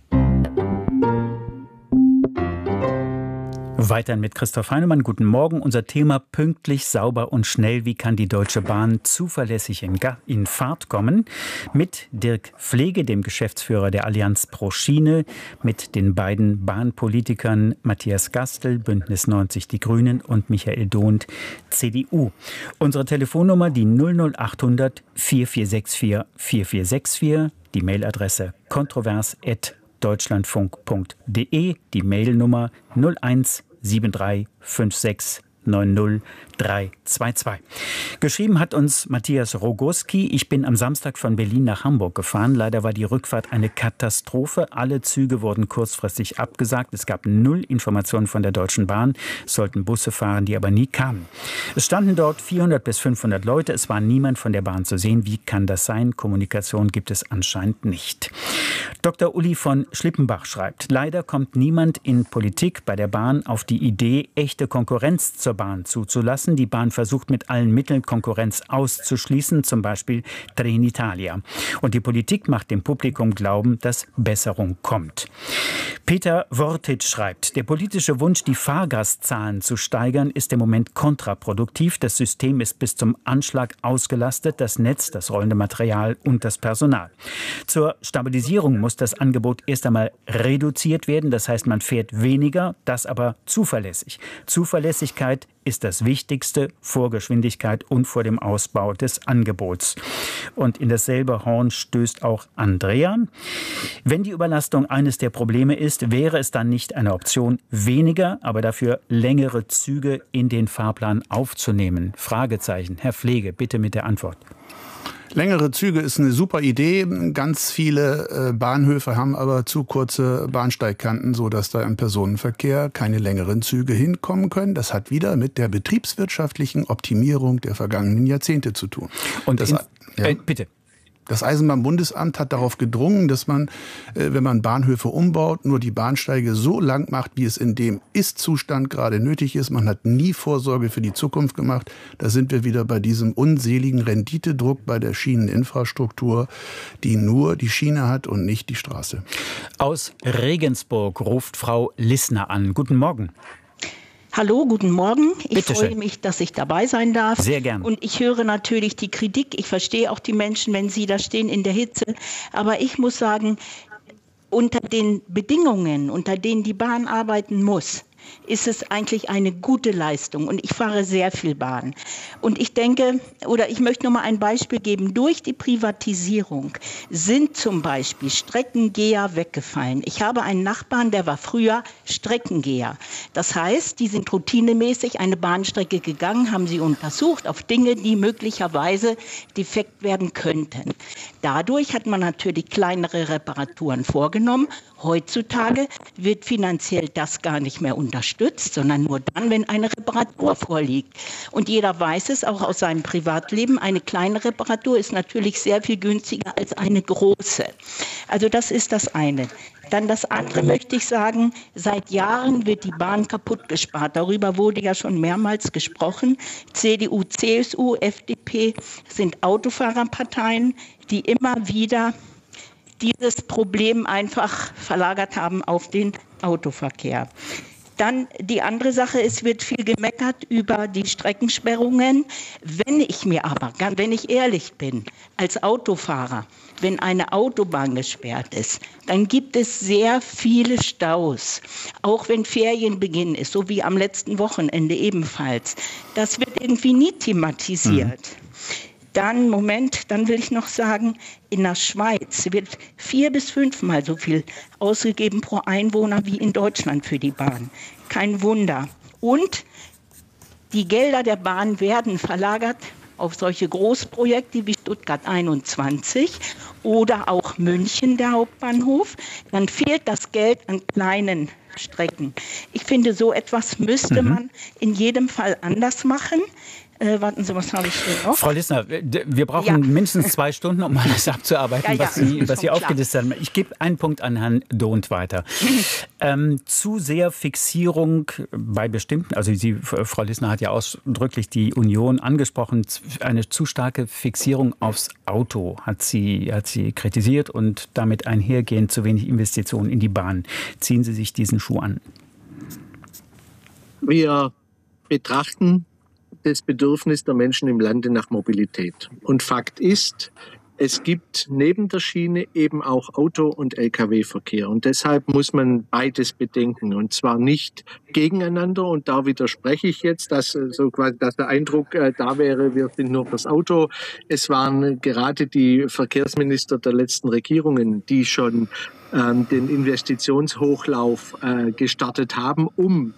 [SPEAKER 2] Weiter mit Christoph Heinemann. Guten Morgen. Unser Thema: pünktlich, sauber und schnell. Wie kann die Deutsche Bahn zuverlässig in, in Fahrt kommen? Mit Dirk Pflege, dem Geschäftsführer der Allianz pro Schiene, mit den beiden Bahnpolitikern Matthias Gastel, Bündnis neunzig Die Grünen, und Michael Dohnt, C D U. Unsere Telefonnummer die null null acht hundert vier vier sechs vier vier vier sechs vier, die Mailadresse kontrovers at deutschlandfunk punkt de, die Mailnummer null eins sieben drei fünf sechs neun null drei zwei zwei. Geschrieben hat uns Matthias Rogoski. Ich bin am Samstag von Berlin nach Hamburg gefahren. Leider war die Rückfahrt eine Katastrophe. Alle Züge wurden kurzfristig abgesagt. Es gab null Informationen von der Deutschen Bahn. Es sollten Busse fahren, die aber nie kamen. Es standen dort vierhundert bis fünfhundert Leute. Es war niemand von der Bahn zu sehen. Wie kann das sein? Kommunikation gibt es anscheinend nicht. Doktor Uli von Schlippenbach schreibt: Leider kommt niemand in Politik bei der Bahn auf die Idee, echte Konkurrenz zur Bahn zuzulassen. Die Bahn versucht mit allen Mitteln, Konkurrenz auszuschließen, zum Beispiel Trenitalia. Und die Politik macht dem Publikum glauben, dass Besserung kommt. Peter Wortic schreibt: Der politische Wunsch, die Fahrgastzahlen zu steigern, ist im Moment kontraproduktiv. Das System ist bis zum Anschlag ausgelastet, das Netz, das rollende Material und das Personal. Zur Stabilisierung muss das Angebot erst einmal reduziert werden. Das heißt, man fährt weniger, das aber zuverlässig. Zuverlässigkeit ist das Wichtigste vor Geschwindigkeit und vor dem Ausbau des Angebots. Und in dasselbe Horn stößt auch Andrea. Wenn die Überlastung eines der Probleme ist, wäre es dann nicht eine Option, weniger, aber dafür längere Züge in den Fahrplan aufzunehmen? Fragezeichen. Herr Pflege, bitte mit der Antwort.
[SPEAKER 3] Längere Züge ist eine super Idee. Ganz viele äh, Bahnhöfe haben aber zu kurze Bahnsteigkanten, sodass da im Personenverkehr keine längeren Züge hinkommen können. Das hat wieder mit der betriebswirtschaftlichen Optimierung der vergangenen Jahrzehnte zu tun.
[SPEAKER 2] Und das,
[SPEAKER 3] in,
[SPEAKER 2] ja. äh, bitte.
[SPEAKER 3] Das Eisenbahnbundesamt hat darauf gedrungen, dass man, wenn man Bahnhöfe umbaut, nur die Bahnsteige so lang macht, wie es in dem Ist-Zustand gerade nötig ist. Man hat nie Vorsorge für die Zukunft gemacht. Da sind wir wieder bei diesem unseligen Renditedruck bei der Schieneninfrastruktur, die nur die Schiene hat und nicht die Straße.
[SPEAKER 2] Aus Regensburg ruft Frau Lissner an. Guten Morgen.
[SPEAKER 9] Hallo, guten Morgen. Ich
[SPEAKER 2] Bitte
[SPEAKER 9] freue
[SPEAKER 2] schön.
[SPEAKER 9] mich, dass ich dabei sein darf.
[SPEAKER 2] Sehr gern.
[SPEAKER 9] Und ich höre natürlich die Kritik. Ich verstehe auch die Menschen, wenn sie da stehen in der Hitze. Aber ich muss sagen, unter den Bedingungen, unter denen die Bahn arbeiten muss, ist es eigentlich eine gute Leistung. Und ich fahre sehr viel Bahn. Und ich denke, oder ich möchte noch mal ein Beispiel geben. Durch die Privatisierung sind zum Beispiel Streckengeher weggefallen. Ich habe einen Nachbarn, der war früher Streckengeher. Das heißt, die sind routinemäßig eine Bahnstrecke gegangen, haben sie untersucht auf Dinge, die möglicherweise defekt werden könnten. Dadurch hat man natürlich kleinere Reparaturen vorgenommen. Heutzutage wird finanziell das gar nicht mehr unterstützt. unterstützt, sondern nur dann, wenn eine Reparatur vorliegt. Und jeder weiß es, auch aus seinem Privatleben, eine kleine Reparatur ist natürlich sehr viel günstiger als eine große. Also das ist das eine. Dann das andere möchte ich sagen, seit Jahren wird die Bahn kaputt gespart. Darüber wurde ja schon mehrmals gesprochen. C D U, C S U, F D P sind Autofahrerparteien, die immer wieder dieses Problem einfach verlagert haben auf den Autoverkehr. Dann die andere Sache, es wird viel gemeckert über die Streckensperrungen. Wenn ich mir aber, wenn ich ehrlich bin, als Autofahrer, wenn eine Autobahn gesperrt ist, dann gibt es sehr viele Staus. Auch wenn Ferienbeginn ist, so wie am letzten Wochenende ebenfalls. Das wird irgendwie nie thematisiert. Mhm. Dann, Moment, dann will ich noch sagen, in der Schweiz wird vier bis fünfmal so viel ausgegeben pro Einwohner wie in Deutschland für die Bahn. Kein Wunder. Und die Gelder der Bahn werden verlagert auf solche Großprojekte wie Stuttgart einundzwanzig oder auch München, der Hauptbahnhof. Dann fehlt das Geld an kleinen Strecken. Ich finde, so etwas müsste mhm. man in jedem Fall anders machen. Äh, warten Sie, was habe ich hier noch?
[SPEAKER 2] Frau Lissner, wir brauchen ja. mindestens zwei Stunden, um alles abzuarbeiten, ja, ja, was Sie, was Sie aufgelistet haben. Ich gebe einen Punkt an Herrn Dohnt weiter. ähm, zu sehr Fixierung bei bestimmten, also Sie, Frau Lissner hat ja ausdrücklich die Union angesprochen, eine zu starke Fixierung aufs Auto hat sie, hat sie kritisiert und damit einhergehend zu wenig Investitionen in die Bahn. Ziehen Sie sich diesen Schuh an?
[SPEAKER 1] Wir betrachten das Bedürfnis der Menschen im Lande nach Mobilität. Und Fakt ist, es gibt neben der Schiene eben auch Auto- und L K W-Verkehr. Und deshalb muss man beides bedenken. Und zwar nicht gegeneinander. Und da widerspreche ich jetzt, dass, so quasi, dass der Eindruck äh, da wäre, wir sind nur fürs Auto. Es waren gerade die Verkehrsminister der letzten Regierungen, die schon ähm, den Investitionshochlauf äh, gestartet haben, um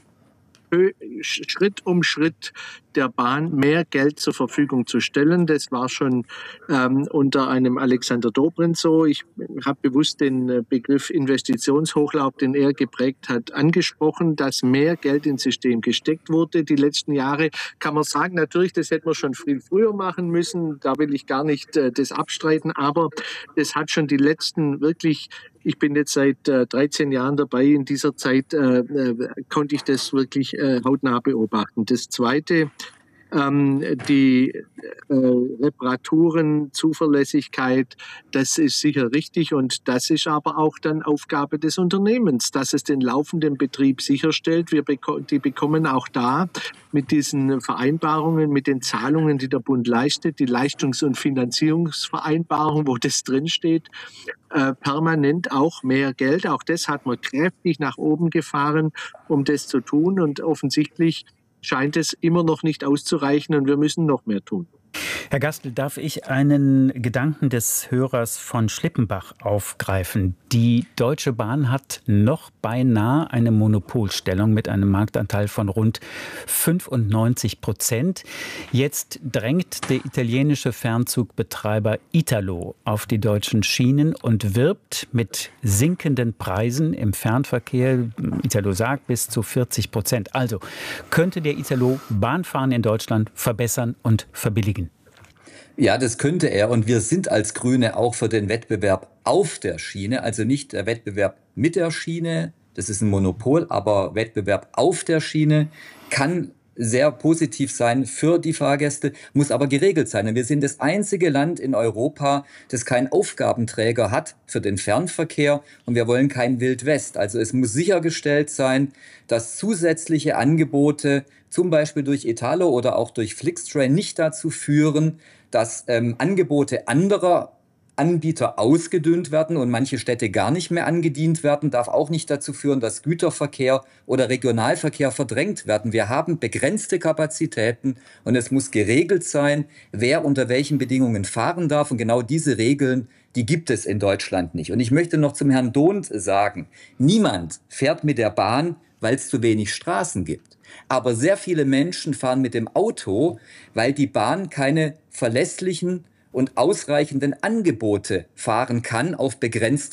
[SPEAKER 1] Schritt um Schritt der Bahn mehr Geld zur Verfügung zu stellen. Das war schon ähm, unter einem Alexander Dobrindt so. Ich habe bewusst den Begriff Investitionshochlauf, den er geprägt hat, angesprochen, dass mehr Geld ins System gesteckt wurde. Die letzten Jahre kann man sagen, natürlich, das hätte man schon viel früher machen müssen. Da will ich gar nicht äh, das abstreiten, aber das hat schon die letzten wirklich, ich bin jetzt seit äh, dreizehn Jahren dabei, in dieser Zeit äh, äh, konnte ich das wirklich äh, hautnah beobachten. Das Zweite, ähm, die äh, Reparaturen, Zuverlässigkeit, das ist sicher richtig und das ist aber auch dann Aufgabe des Unternehmens, dass es den laufenden Betrieb sicherstellt. Wir beko- die bekommen auch da mit diesen Vereinbarungen, mit den Zahlungen, die der Bund leistet, die Leistungs- und Finanzierungsvereinbarung, wo das drinsteht, äh, permanent auch mehr Geld. Auch das hat man kräftig nach oben gefahren, um das zu tun. Und offensichtlich scheint es immer noch nicht auszureichen und wir müssen noch mehr tun.
[SPEAKER 2] Herr Gastl, darf ich einen Gedanken des Hörers von Schlippenbach aufgreifen? Die Deutsche Bahn hat noch beinahe eine Monopolstellung mit einem Marktanteil von rund fünfundneunzig Prozent. Jetzt drängt der italienische Fernzugbetreiber Italo auf die deutschen Schienen und wirbt mit sinkenden Preisen im Fernverkehr. Italo sagt bis zu vierzig Prozent. Also könnte der Italo Bahnfahren in Deutschland verbessern und verbilligen?
[SPEAKER 5] Ja, das könnte er. Und wir sind als Grüne auch für den Wettbewerb auf der Schiene, also nicht der Wettbewerb mit der Schiene. Das ist ein Monopol, aber Wettbewerb auf der Schiene kann sehr positiv sein für die Fahrgäste, muss aber geregelt sein. Und wir sind das einzige Land in Europa, das keinen Aufgabenträger hat für den Fernverkehr. Und wir wollen kein Wild West. Also es muss sichergestellt sein, dass zusätzliche Angebote, zum Beispiel durch Italo oder auch durch Flixtrain, nicht dazu führen, dass ähm, Angebote anderer Anbieter ausgedünnt werden und manche Städte gar nicht mehr angedient werden, darf auch nicht dazu führen, dass Güterverkehr oder Regionalverkehr verdrängt werden. Wir haben begrenzte Kapazitäten und es muss geregelt sein, wer unter welchen Bedingungen fahren darf. Und genau diese Regeln, die gibt es in Deutschland nicht. Und ich möchte noch zum Herrn Dohnt sagen, niemand fährt mit der Bahn, weil es zu wenig Straßen gibt. Aber sehr viele Menschen fahren mit dem Auto, weil die Bahn keine verlässlichen und ausreichenden Angebote fahren kann auf begrenzter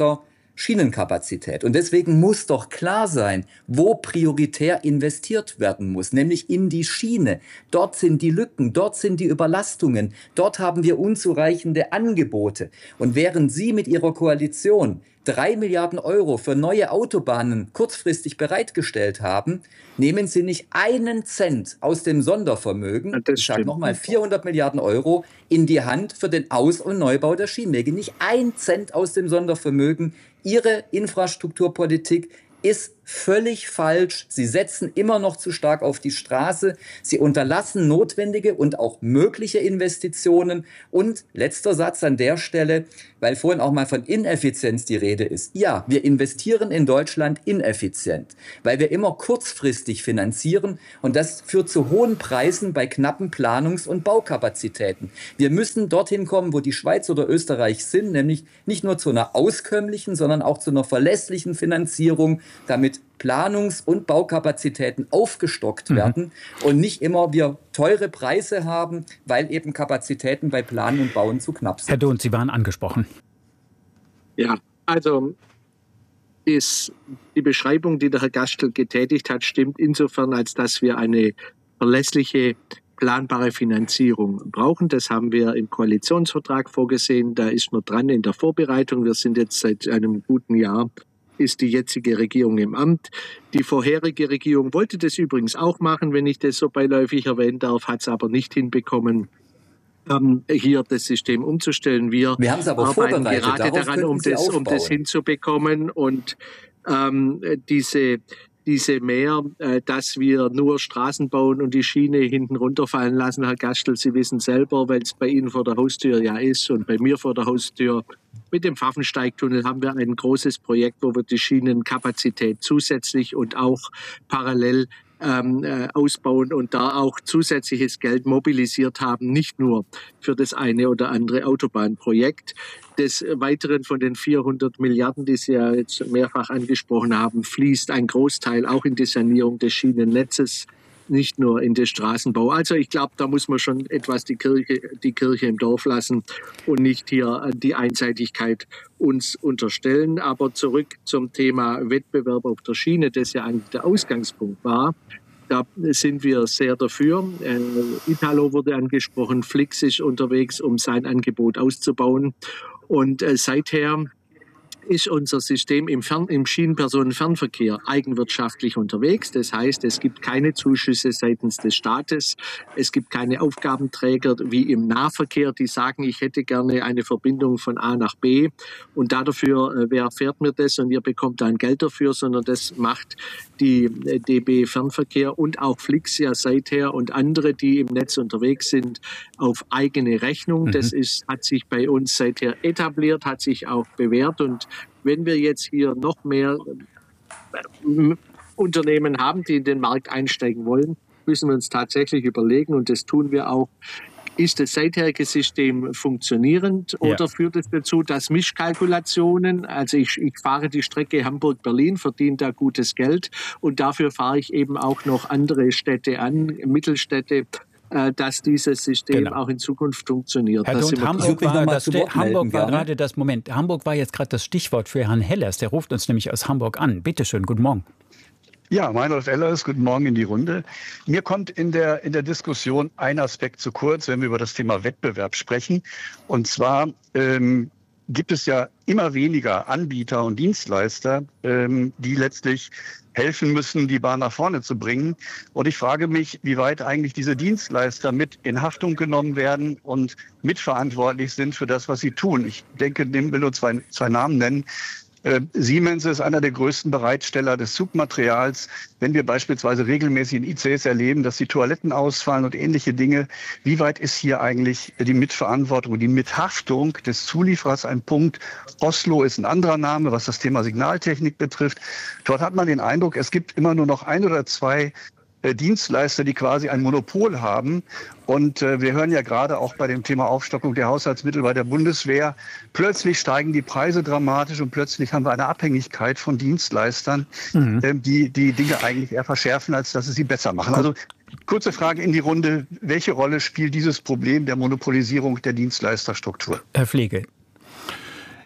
[SPEAKER 5] Schienenkapazität. Und deswegen muss doch klar sein, wo prioritär investiert werden muss, nämlich in die Schiene. Dort sind die Lücken, dort sind die Überlastungen, dort haben wir unzureichende Angebote. Und während Sie mit Ihrer Koalition drei Milliarden Euro für neue Autobahnen kurzfristig bereitgestellt haben, nehmen Sie nicht einen Cent aus dem Sondervermögen, ja, ich sage nochmal vierhundert Milliarden Euro, in die Hand für den Aus- und Neubau der Schienenwege. Nicht ein Cent aus dem Sondervermögen. Ihre Infrastrukturpolitik ist völlig falsch. Sie setzen immer noch zu stark auf die Straße. Sie unterlassen notwendige und auch mögliche Investitionen. Und letzter Satz an der Stelle, weil vorhin auch mal von Ineffizienz die Rede ist. Ja, wir investieren in Deutschland ineffizient, weil wir immer kurzfristig finanzieren. Und das führt zu hohen Preisen bei knappen Planungs- und Baukapazitäten. Wir müssen dorthin kommen, wo die Schweiz oder Österreich sind, nämlich nicht nur zu einer auskömmlichen, sondern auch zu einer verlässlichen Finanzierung, damit Planungs- und Baukapazitäten aufgestockt mhm. werden und nicht immer wir teure Preise haben, weil eben Kapazitäten bei Planen und Bauen zu knapp sind.
[SPEAKER 2] Herr Dohn, Sie waren angesprochen.
[SPEAKER 1] Ja, also ist die Beschreibung, die der Herr Gastl getätigt hat, stimmt insofern, als dass wir eine verlässliche, planbare Finanzierung brauchen. Das haben wir im Koalitionsvertrag vorgesehen. Da ist man dran in der Vorbereitung. Wir sind jetzt seit einem guten Jahr ist die jetzige Regierung im Amt. Die vorherige Regierung wollte das übrigens auch machen, wenn ich das so beiläufig erwähnen darf, hat es aber nicht hinbekommen, ähm, hier das System umzustellen. Wir,
[SPEAKER 5] Wir haben es aber
[SPEAKER 1] arbeiten
[SPEAKER 5] vorbereitet.
[SPEAKER 1] gerade
[SPEAKER 5] Darauf
[SPEAKER 1] daran, um das, um das hinzubekommen. Und ähm, diese diese mehr, äh, dass wir nur Straßen bauen und die Schiene hinten runterfallen lassen, Herr Gastl, Sie wissen selber, weil es bei Ihnen vor der Haustür ja ist und bei mir vor der Haustür. Mit dem Pfaffensteigtunnel haben wir ein großes Projekt, wo wir die Schienenkapazität zusätzlich und auch parallel ähm, äh, ausbauen und da auch zusätzliches Geld mobilisiert haben, nicht nur für das eine oder andere Autobahnprojekt. Des Weiteren von den vierhundert Milliarden, die Sie ja jetzt mehrfach angesprochen haben, fließt ein Großteil auch in die Sanierung des Schienennetzes, nicht nur in den Straßenbau. Also ich glaube, da muss man schon etwas die Kirche, die Kirche im Dorf lassen und nicht hier die Einseitigkeit uns unterstellen. Aber zurück zum Thema Wettbewerb auf der Schiene, das ja eigentlich der Ausgangspunkt war. Da sind wir sehr dafür. Äh, Italo wurde angesprochen, Flix ist unterwegs, um sein Angebot auszubauen. Und äh, seither ist unser System im, Fern-, im Schienenpersonenfernverkehr eigenwirtschaftlich unterwegs. Das heißt, es gibt keine Zuschüsse seitens des Staates. Es gibt keine Aufgabenträger wie im Nahverkehr, die sagen, ich hätte gerne eine Verbindung von A nach B und dafür, äh, wer fährt mir das und ihr bekommt dann Geld dafür, sondern das macht die äh, D B Fernverkehr und auch Flix ja seither und andere, die im Netz unterwegs sind, auf eigene Rechnung. Mhm. Das ist, hat sich bei uns seither etabliert, hat sich auch bewährt. Und wenn wir jetzt hier noch mehr äh, Unternehmen haben, die in den Markt einsteigen wollen, müssen wir uns tatsächlich überlegen, und das tun wir auch, ist das seitherige System funktionierend oder ja. führt es dazu, dass Mischkalkulationen, also ich, ich fahre die Strecke Hamburg-Berlin, verdiene da gutes Geld und dafür fahre ich eben auch noch andere Städte an, Mittelstädte, dass dieses System genau. auch in Zukunft funktioniert.
[SPEAKER 2] Herr Dohn, Hamburg, war, das Hamburg war gerade das Moment. Hamburg war jetzt gerade das Stichwort für Herrn Hellers. Der ruft uns nämlich aus Hamburg an. Bitte schön, guten Morgen.
[SPEAKER 10] Ja, Meinolf Ellers, guten Morgen in die Runde. Mir kommt in der, in der Diskussion ein Aspekt zu kurz, wenn wir über das Thema Wettbewerb sprechen. Und zwar ähm, gibt es ja immer weniger Anbieter und Dienstleister, ähm, die letztlich helfen müssen, die Bahn nach vorne zu bringen. Und ich frage mich, wie weit eigentlich diese Dienstleister mit in Haftung genommen werden und mitverantwortlich sind für das, was sie tun. Ich denke, ich will nur zwei, zwei Namen nennen. Äh, Siemens ist einer der größten Bereitsteller des Zugmaterials. Wenn wir beispielsweise regelmäßig in I C Es erleben, dass die Toiletten ausfallen und ähnliche Dinge, wie weit ist hier eigentlich die Mitverantwortung, die Mithaftung des Zulieferers ein Punkt? Oslo ist ein anderer Name, was das Thema Signaltechnik betrifft. Dort hat man den Eindruck, es gibt immer nur noch ein oder zwei Dienstleister, die quasi ein Monopol haben. Und äh, wir hören ja gerade auch bei dem Thema Aufstockung der Haushaltsmittel bei der Bundeswehr, plötzlich steigen die Preise dramatisch und plötzlich haben wir eine Abhängigkeit von Dienstleistern, mhm. äh, die die Dinge eigentlich eher verschärfen, als dass sie sie besser machen. Also kurze Frage in die Runde, welche Rolle spielt dieses Problem der Monopolisierung der Dienstleisterstruktur?
[SPEAKER 2] Herr Pflege.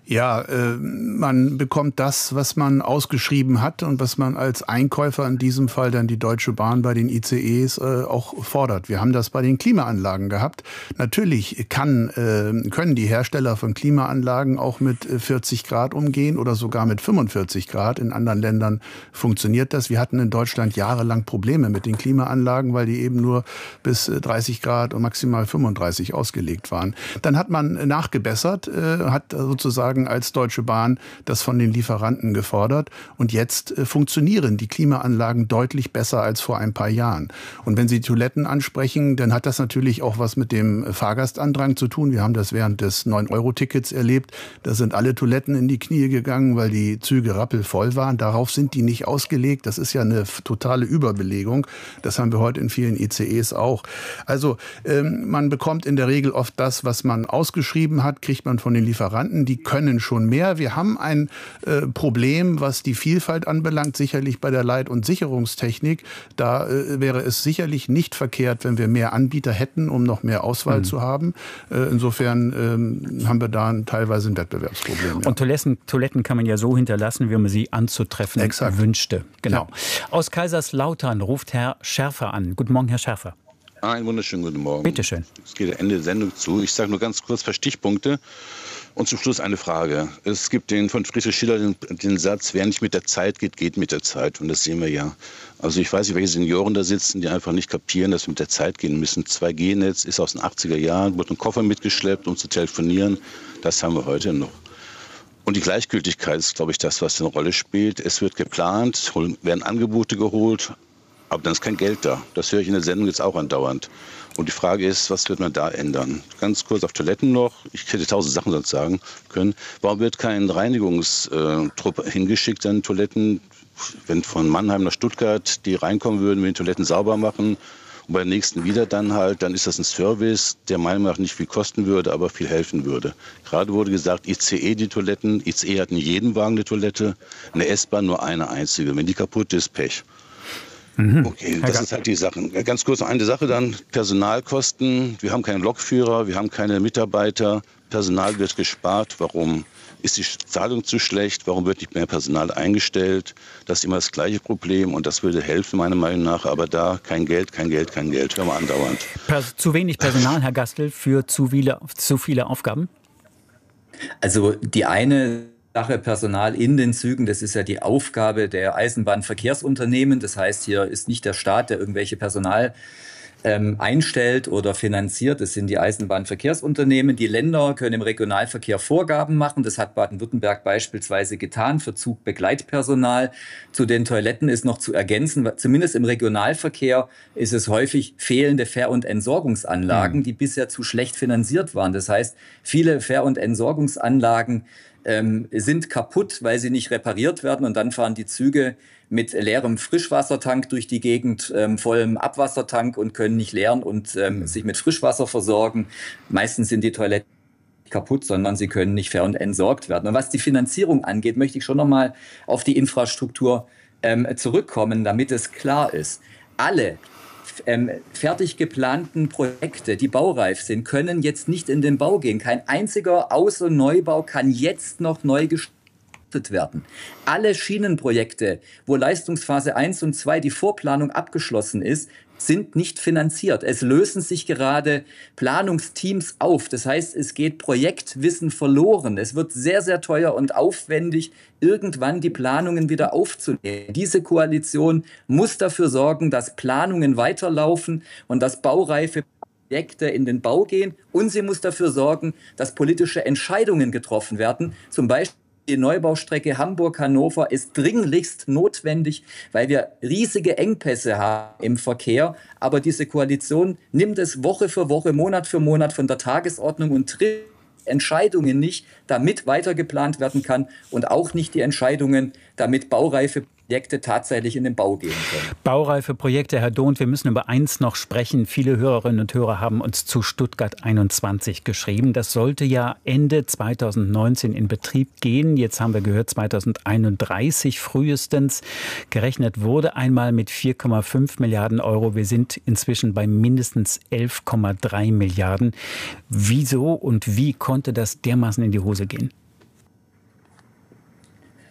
[SPEAKER 3] Ja, äh, man bekommt das, was man ausgeschrieben hat und was man als Einkäufer, in diesem Fall dann die Deutsche Bahn bei den I C Es, äh, auch fordert. Wir haben das bei den Klimaanlagen gehabt. Natürlich kann, äh, können die Hersteller von Klimaanlagen auch mit vierzig Grad umgehen oder sogar mit fünfundvierzig Grad. In anderen Ländern funktioniert das. Wir hatten in Deutschland jahrelang Probleme mit den Klimaanlagen, weil die eben nur bis dreißig Grad und maximal fünfunddreißig ausgelegt waren. Dann hat man nachgebessert, äh, hat sozusagen als Deutsche Bahn das von den Lieferanten gefordert. Und jetzt äh, funktionieren die Klimaanlagen deutlich besser als vor ein paar Jahren. Und wenn Sie Toiletten ansprechen, dann hat das natürlich auch was mit dem Fahrgastandrang zu tun. Wir haben das während des neun Euro Tickets erlebt. Da sind alle Toiletten in die Knie gegangen, weil die Züge rappelvoll waren. Darauf sind die nicht ausgelegt. Das ist ja eine totale Überbelegung. Das haben wir heute in vielen I C Es auch. Also ähm, man bekommt in der Regel oft das, was man ausgeschrieben hat, kriegt man von den Lieferanten. Die können schon mehr. Wir haben ein äh, Problem, was die Vielfalt anbelangt, sicherlich bei der Leit- und Sicherungstechnik. Da äh, wäre es sicherlich nicht verkehrt, wenn wir mehr Anbieter hätten, um noch mehr Auswahl mhm. zu haben. Äh, insofern ähm, haben wir da ein, teilweise ein Wettbewerbsproblem. Ja.
[SPEAKER 2] Und Toiletten, Toiletten kann man ja so hinterlassen, wie man sie anzutreffen Exakt. wünschte. Genau. Ja. Aus Kaiserslautern ruft Herr Schärfer an. Guten Morgen, Herr Schärfer.
[SPEAKER 11] Einen wunderschönen guten Morgen.
[SPEAKER 2] Bitte schön.
[SPEAKER 11] Es geht Ende der Sendung zu. Ich sage nur ganz kurz ein paar Stichpunkte. Und zum Schluss eine Frage. Es gibt den von Friedrich Schiller den, den Satz, wer nicht mit der Zeit geht, geht mit der Zeit. Und das sehen wir ja. Also ich weiß nicht, welche Senioren da sitzen, die einfach nicht kapieren, dass wir mit der Zeit gehen müssen. zwei G Netz ist aus den achtziger Jahren, wird ein Koffer mitgeschleppt, um zu telefonieren. Das haben wir heute noch. Und die Gleichgültigkeit ist, glaube ich, das, was eine Rolle spielt. Es wird geplant, werden Angebote geholt, aber dann ist kein Geld da. Das höre ich in der Sendung jetzt auch andauernd. Und die Frage ist, was wird man da ändern? Ganz kurz auf Toiletten noch. Ich hätte tausend Sachen sonst sagen können. Warum wird kein Reinigungstrupp hingeschickt an Toiletten? Wenn von Mannheim nach Stuttgart die reinkommen würden, wir die Toiletten sauber machen und bei der nächsten wieder dann halt, dann ist das ein Service, der meiner Meinung nach nicht viel kosten würde, aber viel helfen würde. Gerade wurde gesagt, I C E die Toiletten. I C E hat in jedem Wagen eine Toilette, eine S-Bahn nur eine einzige. Wenn die kaputt ist, Pech. Okay, das ist halt die Sache. Ganz kurz noch eine Sache dann, Personalkosten. Wir haben keinen Lokführer, wir haben keine Mitarbeiter. Personal wird gespart. Warum? Ist die Zahlung zu schlecht? Warum wird nicht mehr Personal eingestellt? Das ist immer das gleiche Problem und das würde helfen, meiner Meinung nach. Aber da kein Geld, kein Geld, kein Geld. Hören wir andauernd.
[SPEAKER 2] Pers- zu wenig Personal, Herr Gastl, für zu viele, zu viele Aufgaben?
[SPEAKER 5] Also die eine Sache Personal in den Zügen, das ist ja die Aufgabe der Eisenbahnverkehrsunternehmen. Das heißt, hier ist nicht der Staat, der irgendwelche Personal ähm, einstellt oder finanziert. Das sind die Eisenbahnverkehrsunternehmen. Die Länder können im Regionalverkehr Vorgaben machen. Das hat Baden-Württemberg beispielsweise getan für Zugbegleitpersonal. Zu den Toiletten ist noch zu ergänzen, zumindest im Regionalverkehr ist es häufig fehlende Fähr- und Entsorgungsanlagen, mhm. die bisher zu schlecht finanziert waren. Das heißt, viele Fähr- und Entsorgungsanlagen Ähm, sind kaputt, weil sie nicht repariert werden und dann fahren die Züge mit leerem Frischwassertank durch die Gegend, ähm, vollem Abwassertank und können nicht leeren und ähm, mhm. sich mit Frischwasser versorgen. Meistens sind die Toiletten nicht kaputt, sondern sie können nicht fair und entsorgt werden. Und was die Finanzierung angeht, möchte ich schon noch mal auf die Infrastruktur ähm, zurückkommen, damit es klar ist. Alle Ähm, fertig geplanten Projekte, die baureif sind, können jetzt nicht in den Bau gehen. Kein einziger Aus- und Neubau kann jetzt noch neu gestartet werden. Alle Schienenprojekte, wo Leistungsphase eins und zwei die Vorplanung abgeschlossen ist, sind nicht finanziert. Es lösen sich gerade Planungsteams auf. Das heißt, es geht Projektwissen verloren. Es wird sehr, sehr teuer und aufwendig, irgendwann die Planungen wieder aufzunehmen. Diese Koalition muss dafür sorgen, dass Planungen weiterlaufen und dass baureife Projekte in den Bau gehen. Und sie muss dafür sorgen, dass politische Entscheidungen getroffen werden. Zum Beispiel die Neubaustrecke Hamburg-Hannover ist dringlichst notwendig, weil wir riesige Engpässe haben im Verkehr. Aber diese Koalition nimmt es Woche für Woche, Monat für Monat von der Tagesordnung und trifft Entscheidungen nicht, damit weitergeplant werden kann und auch nicht die Entscheidungen, damit baureife Projekte tatsächlich in den Bau gehen können.
[SPEAKER 2] Baureife Projekte, Herr Dohnt, wir müssen über eins noch sprechen. Viele Hörerinnen und Hörer haben uns zu Stuttgart einundzwanzig geschrieben. Das sollte ja Ende zweitausendneunzehn in Betrieb gehen. Jetzt haben wir gehört, zweitausendeinunddreißig frühestens. Gerechnet wurde einmal mit vier Komma fünf Milliarden Euro. Wir sind inzwischen bei mindestens elf Komma drei Milliarden. Wieso und wie konnte das dermaßen in die Hose gehen?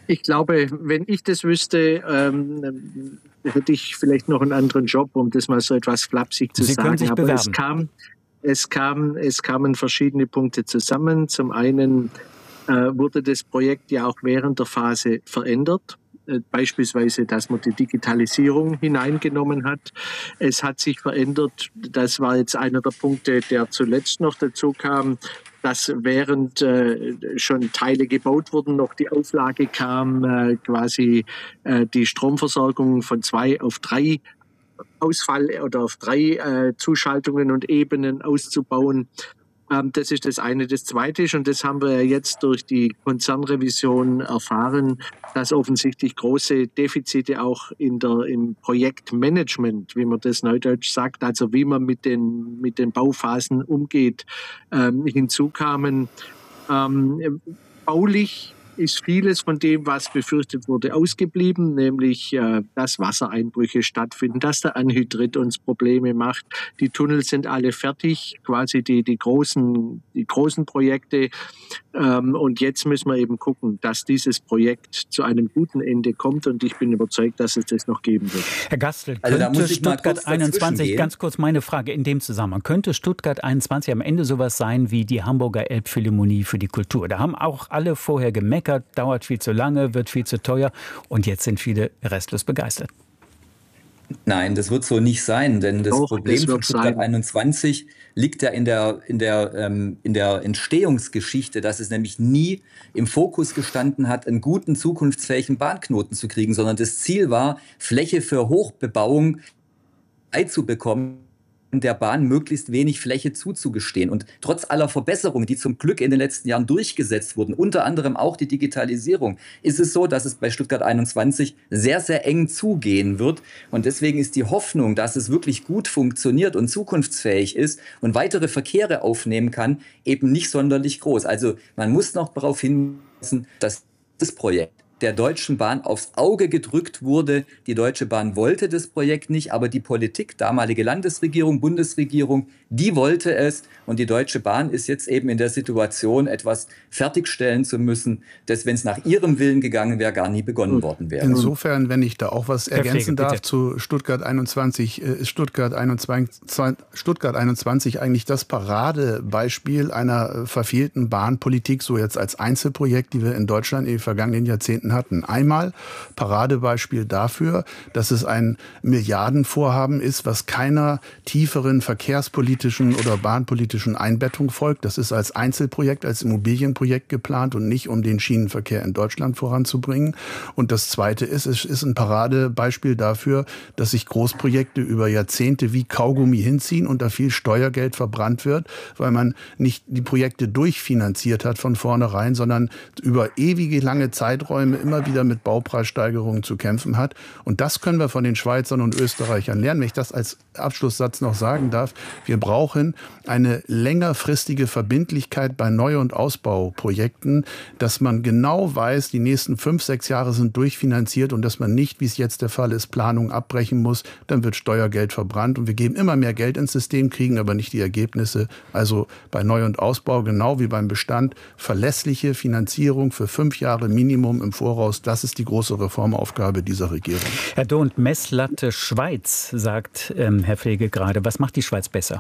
[SPEAKER 1] Ich glaube, wenn ich das wüsste, ähm, hätte ich vielleicht noch einen anderen Job, um das mal so etwas flapsig zu
[SPEAKER 2] Sie
[SPEAKER 1] sagen.
[SPEAKER 2] können sich
[SPEAKER 1] Aber
[SPEAKER 2] bewerben.
[SPEAKER 1] es kam, es kam, es kamen verschiedene Punkte zusammen. Zum einen äh, wurde das Projekt ja auch während der Phase verändert. Äh, beispielsweise, dass man die Digitalisierung hineingenommen hat. Es hat sich verändert. Das war jetzt einer der Punkte, der zuletzt noch dazu kam, dass während äh, schon Teile gebaut wurden, noch die Auflage kam, äh, quasi äh, die Stromversorgung von zwei auf drei Ausfall oder auf drei äh, Zuschaltungen und Ebenen auszubauen. Ähm, das ist das eine. Das zweite ist, und das haben wir ja jetzt durch die Konzernrevision erfahren, dass offensichtlich große Defizite auch in der, im Projektmanagement, wie man das neudeutsch sagt, also wie man mit den, mit den Bauphasen umgeht, ähm, hinzukamen. Ähm, baulich ist vieles von dem, was befürchtet wurde, ausgeblieben, nämlich, äh, dass Wassereinbrüche stattfinden, dass der Anhydrit uns Probleme macht. Die Tunnel sind alle fertig, quasi die, die großen, die großen Projekte. Ähm, und jetzt müssen wir eben gucken, dass dieses Projekt zu einem guten Ende kommt. Und ich bin überzeugt, dass es das noch geben wird.
[SPEAKER 2] Herr Gastel,
[SPEAKER 5] Also da
[SPEAKER 2] könnte
[SPEAKER 5] muss ich mal kurz
[SPEAKER 2] Stuttgart einundzwanzig,
[SPEAKER 5] dazwischengehen.
[SPEAKER 2] ganz kurz meine Frage in dem Zusammenhang, könnte Stuttgart einundzwanzig am Ende sowas sein wie die Hamburger Elbphilharmonie für die Kultur? Da haben auch alle vorher gemeckert, dauert viel zu lange, wird viel zu teuer und jetzt sind viele restlos begeistert.
[SPEAKER 5] Nein, das wird so nicht sein, denn das
[SPEAKER 1] Doch,
[SPEAKER 5] Problem
[SPEAKER 1] das wird
[SPEAKER 5] von Stuttgart
[SPEAKER 1] sein.
[SPEAKER 5] einundzwanzig liegt ja in der, in, der, ähm, in der Entstehungsgeschichte, dass es nämlich nie im Fokus gestanden hat, einen guten, zukunftsfähigen Bahnknoten zu kriegen, sondern das Ziel war, Fläche für Hochbebauung einzubekommen, der Bahn möglichst wenig Fläche zuzugestehen. Und trotz aller Verbesserungen, die zum Glück in den letzten Jahren durchgesetzt wurden, unter anderem auch die Digitalisierung, ist es so, dass es bei Stuttgart einundzwanzig sehr, sehr eng zugehen wird. Und deswegen ist die Hoffnung, dass es wirklich gut funktioniert und zukunftsfähig ist und weitere Verkehre aufnehmen kann, eben nicht sonderlich groß. Also man muss noch darauf hinweisen, dass das Projekt der Deutschen Bahn aufs Auge gedrückt wurde. Die Deutsche Bahn wollte das Projekt nicht, aber die Politik, damalige Landesregierung, Bundesregierung, die wollte es. Und die Deutsche Bahn ist jetzt eben in der Situation, etwas fertigstellen zu müssen, das, wenn es nach ihrem Willen gegangen wäre, gar nie begonnen worden wäre.
[SPEAKER 3] Insofern, wenn ich da auch was
[SPEAKER 2] Herr
[SPEAKER 3] ergänzen
[SPEAKER 2] Pflege,
[SPEAKER 3] darf
[SPEAKER 2] bitte.
[SPEAKER 3] zu Stuttgart einundzwanzig, ist Stuttgart einundzwanzig, Stuttgart einundzwanzig eigentlich das Paradebeispiel einer verfehlten Bahnpolitik, so jetzt als Einzelprojekt, die wir in Deutschland in den vergangenen Jahrzehnten hatten. Einmal Paradebeispiel dafür, dass es ein Milliardenvorhaben ist, was keiner tieferen verkehrspolitischen oder bahnpolitischen Einbettung folgt. Das ist als Einzelprojekt, als Immobilienprojekt geplant und nicht, um den Schienenverkehr in Deutschland voranzubringen. Und das Zweite ist, es ist ein Paradebeispiel dafür, dass sich Großprojekte über Jahrzehnte wie Kaugummi hinziehen und da viel Steuergeld verbrannt wird, weil man nicht die Projekte durchfinanziert hat von vornherein, sondern über ewige lange Zeiträume immer wieder mit Baupreissteigerungen zu kämpfen hat. Und das können wir von den Schweizern und Österreichern lernen. Wenn ich das als Abschlusssatz noch sagen darf, wir brauchen eine längerfristige Verbindlichkeit bei Neu- und Ausbauprojekten, dass man genau weiß, die nächsten fünf, sechs Jahre sind durchfinanziert und dass man nicht, wie es jetzt der Fall ist, Planung abbrechen muss. Dann wird Steuergeld verbrannt und wir geben immer mehr Geld ins System, kriegen aber nicht die Ergebnisse. Also bei Neu- und Ausbau, genau wie beim Bestand, verlässliche Finanzierung für fünf Jahre Minimum im Voraus. Das ist die große Reformaufgabe dieser Regierung.
[SPEAKER 2] Herr Dohnt, Messlatte Schweiz, sagt ähm, Herr Pflege gerade. Was macht die Schweiz besser?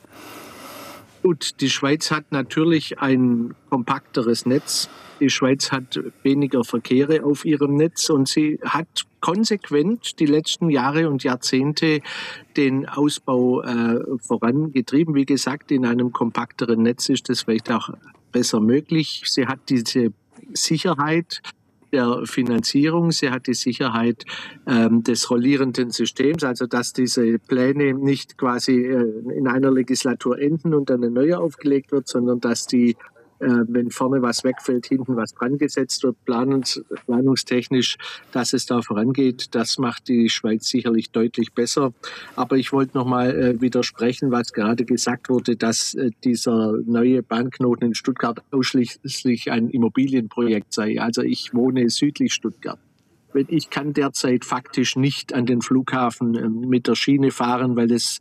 [SPEAKER 1] Gut, die Schweiz hat natürlich ein kompakteres Netz. Die Schweiz hat weniger Verkehre auf ihrem Netz und sie hat konsequent die letzten Jahre und Jahrzehnte den Ausbau äh, vorangetrieben. Wie gesagt, in einem kompakteren Netz ist das vielleicht auch besser möglich. Sie hat diese Sicherheit der Finanzierung, sie hat die Sicherheit ähm, des rollierenden Systems, also dass diese Pläne nicht quasi äh, in einer Legislatur enden und dann eine neue aufgelegt wird, sondern dass die, äh, wenn vorne was wegfällt, hinten was dran gesetzt wird, planungs planungstechnisch, dass es da vorangeht. Das macht die Schweiz sicherlich deutlich besser. Aber ich wollte noch mal äh, widersprechen, was gerade gesagt wurde, dass äh, dieser neue Bahnknoten in Stuttgart ausschließlich ein Immobilienprojekt sei. Also ich wohne südlich Stuttgart. Ich kann derzeit faktisch nicht an den Flughafen äh, mit der Schiene fahren, weil es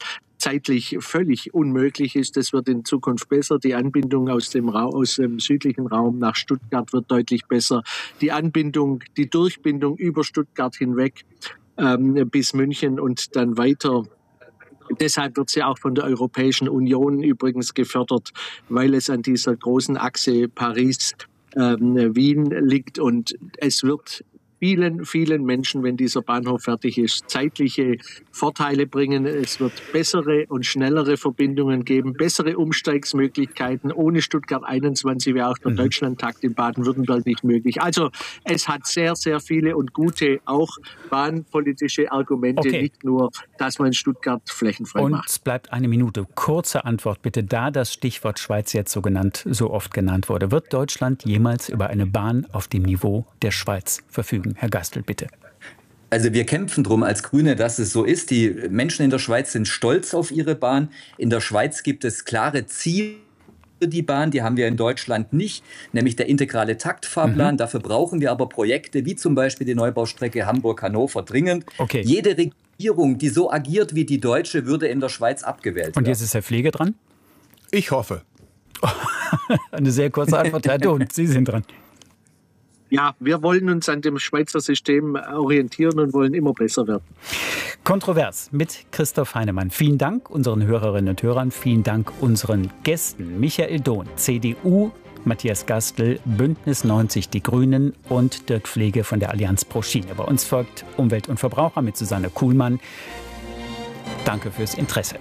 [SPEAKER 1] zeitlich völlig unmöglich ist. Das wird in Zukunft besser. Die Anbindung aus dem, Ra- aus dem südlichen Raum nach Stuttgart wird deutlich besser. Die Anbindung, die Durchbindung über Stuttgart hinweg ähm, bis München und dann weiter. Deshalb wird sie auch von der Europäischen Union übrigens gefördert, weil es an dieser großen Achse Paris-Wien ähm, liegt. Und es wird vielen, vielen Menschen, wenn dieser Bahnhof fertig ist, zeitliche Vorteile bringen. Es wird bessere und schnellere Verbindungen geben, bessere Umsteigsmöglichkeiten. Ohne Stuttgart einundzwanzig wäre auch der mhm. Deutschlandtakt in Baden-Württemberg nicht möglich. Also es hat sehr, sehr viele und gute, auch bahnpolitische Argumente, okay. nicht nur, dass man Stuttgart flächenfrei
[SPEAKER 2] und
[SPEAKER 1] macht.
[SPEAKER 2] Und es bleibt eine Minute. Kurze Antwort bitte, da das Stichwort Schweiz jetzt so genannt, so oft genannt wurde. Wird Deutschland jemals über eine Bahn auf dem Niveau der Schweiz verfügen? Herr Gastl, bitte.
[SPEAKER 5] Also wir kämpfen drum als Grüne, dass es so ist. Die Menschen in der Schweiz sind stolz auf ihre Bahn. In der Schweiz gibt es klare Ziele für die Bahn. Die haben wir in Deutschland nicht, nämlich der integrale Taktfahrplan. Mhm. Dafür brauchen wir aber Projekte wie zum Beispiel die Neubaustrecke Hamburg-Hannover dringend.
[SPEAKER 2] Okay.
[SPEAKER 5] Jede Regierung, die so agiert wie die deutsche, würde in der Schweiz abgewählt werden.
[SPEAKER 2] Und jetzt ist Herr Pflege dran?
[SPEAKER 3] Ich hoffe.
[SPEAKER 2] Eine sehr kurze Antwort, Herr Dohn. Sie sind dran.
[SPEAKER 1] Ja, wir wollen uns an dem Schweizer System orientieren und wollen immer besser werden.
[SPEAKER 2] Kontrovers mit Christoph Heinemann. Vielen Dank unseren Hörerinnen und Hörern. Vielen Dank unseren Gästen. Michael Dohn, C D U, Matthias Gastl, Bündnis neunzig Die Grünen und Dirk Pflege von der Allianz pro Schiene. Bei uns folgt Umwelt und Verbraucher mit Susanne Kuhlmann. Danke fürs Interesse.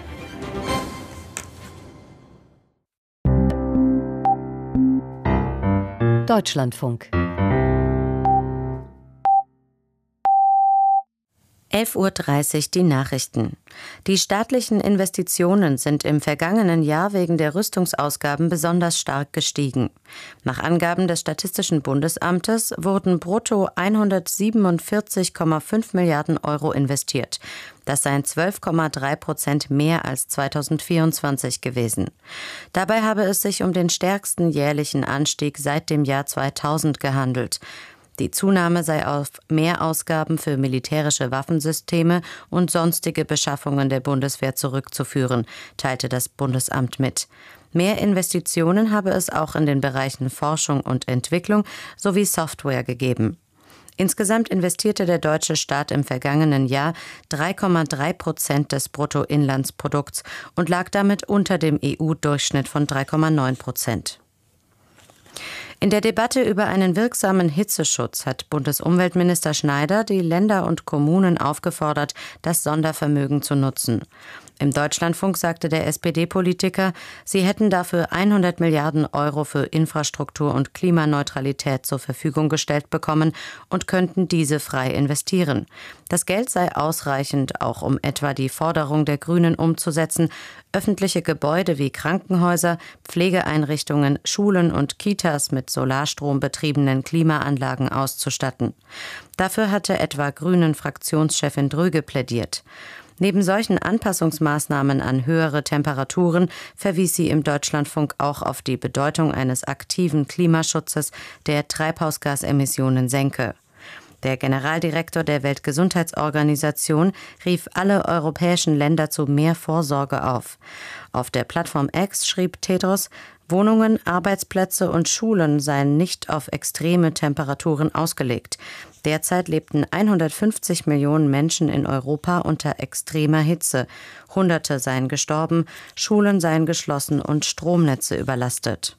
[SPEAKER 12] Deutschlandfunk.
[SPEAKER 7] elf Uhr dreißig die Nachrichten. Die staatlichen Investitionen sind im vergangenen Jahr wegen der Rüstungsausgaben besonders stark gestiegen. Nach Angaben des Statistischen Bundesamtes wurden brutto hundertsiebenundvierzig Komma fünf Milliarden Euro investiert. Das seien zwölf Komma drei Prozent mehr als zweitausendvierundzwanzig gewesen. Dabei habe es sich um den stärksten jährlichen Anstieg seit dem Jahr zweitausend gehandelt. Die Zunahme sei auf Mehrausgaben für militärische Waffensysteme und sonstige Beschaffungen der Bundeswehr zurückzuführen, teilte das Bundesamt mit. Mehr Investitionen habe es auch in den Bereichen Forschung und Entwicklung sowie Software gegeben. Insgesamt investierte der deutsche Staat im vergangenen Jahr drei Komma drei Prozent des Bruttoinlandsprodukts und lag damit unter dem E U-Durchschnitt von drei Komma neun Prozent. In der Debatte über einen wirksamen Hitzeschutz hat Bundesumweltminister Schneider die Länder und Kommunen aufgefordert, das Sondervermögen zu nutzen. Im Deutschlandfunk sagte der S P D-Politiker, sie hätten dafür hundert Milliarden Euro für Infrastruktur und Klimaneutralität zur Verfügung gestellt bekommen und könnten diese frei investieren. Das Geld sei ausreichend, auch um etwa die Forderung der Grünen umzusetzen, öffentliche Gebäude wie Krankenhäuser, Pflegeeinrichtungen, Schulen und Kitas mit Solarstrom betriebenen Klimaanlagen auszustatten. Dafür hatte etwa Grünen-Fraktionschefin Dröge plädiert. Neben solchen Anpassungsmaßnahmen an höhere Temperaturen verwies sie im Deutschlandfunk auch auf die Bedeutung eines aktiven Klimaschutzes, der Treibhausgasemissionen senke. Der Generaldirektor der Weltgesundheitsorganisation rief alle europäischen Länder zu mehr Vorsorge auf. Auf der Plattform X schrieb Tedros, Wohnungen, Arbeitsplätze und Schulen seien nicht auf extreme Temperaturen ausgelegt. Derzeit lebten hundertfünfzig Millionen Menschen in Europa unter extremer Hitze. Hunderte seien gestorben, Schulen seien geschlossen und Stromnetze überlastet.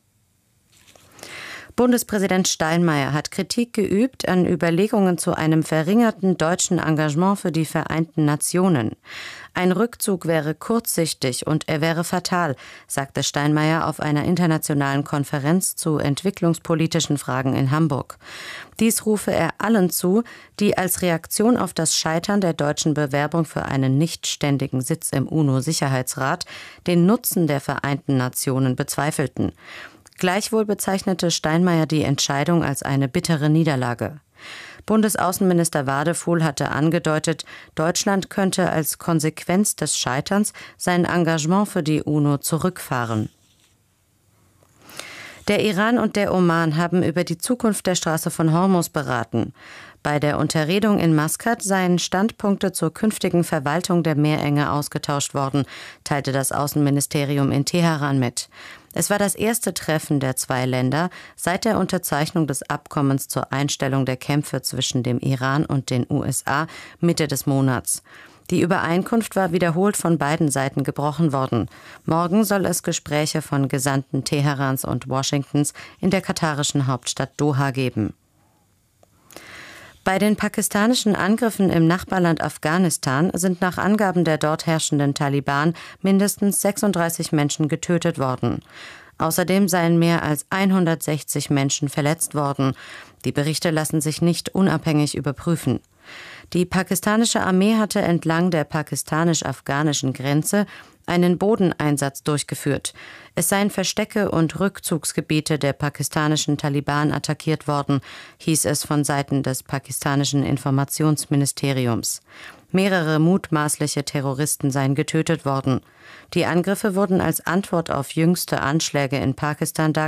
[SPEAKER 7] Bundespräsident Steinmeier hat Kritik geübt an Überlegungen zu einem verringerten deutschen Engagement für die Vereinten Nationen. Ein Rückzug wäre kurzsichtig und er wäre fatal, sagte Steinmeier auf einer internationalen Konferenz zu entwicklungspolitischen Fragen in Hamburg. Dies rufe er allen zu, die als Reaktion auf das Scheitern der deutschen Bewerbung für einen nichtständigen Sitz im UNO-Sicherheitsrat den Nutzen der Vereinten Nationen bezweifelten. Gleichwohl bezeichnete Steinmeier die Entscheidung als eine bittere Niederlage. Bundesaußenminister Wadefuhl hatte angedeutet, Deutschland könnte als Konsequenz des Scheiterns sein Engagement für die UNO zurückfahren. Der Iran und der Oman haben über die Zukunft der Straße von Hormuz beraten. Bei der Unterredung in Maskat seien Standpunkte zur künftigen Verwaltung der Meerenge ausgetauscht worden, teilte das Außenministerium in Teheran mit. Es war das erste Treffen der zwei Länder seit der Unterzeichnung des Abkommens zur Einstellung der Kämpfe zwischen dem Iran und den U S A Mitte des Monats. Die Übereinkunft war wiederholt von beiden Seiten gebrochen worden. Morgen soll es Gespräche von Gesandten Teherans und Washingtons in der katarischen Hauptstadt Doha geben. Bei den pakistanischen Angriffen im Nachbarland Afghanistan sind nach Angaben der dort herrschenden Taliban mindestens sechsunddreißig Menschen getötet worden. Außerdem seien mehr als hundertsechzig Menschen verletzt worden. Die Berichte lassen sich nicht unabhängig überprüfen. Die pakistanische Armee hatte entlang der pakistanisch-afghanischen Grenze einen Bodeneinsatz durchgeführt. Es seien Verstecke und Rückzugsgebiete der pakistanischen Taliban attackiert worden, hieß es von Seiten des pakistanischen Informationsministeriums. Mehrere mutmaßliche Terroristen seien getötet worden. Die Angriffe wurden als Antwort auf jüngste Anschläge in Pakistan dargestellt.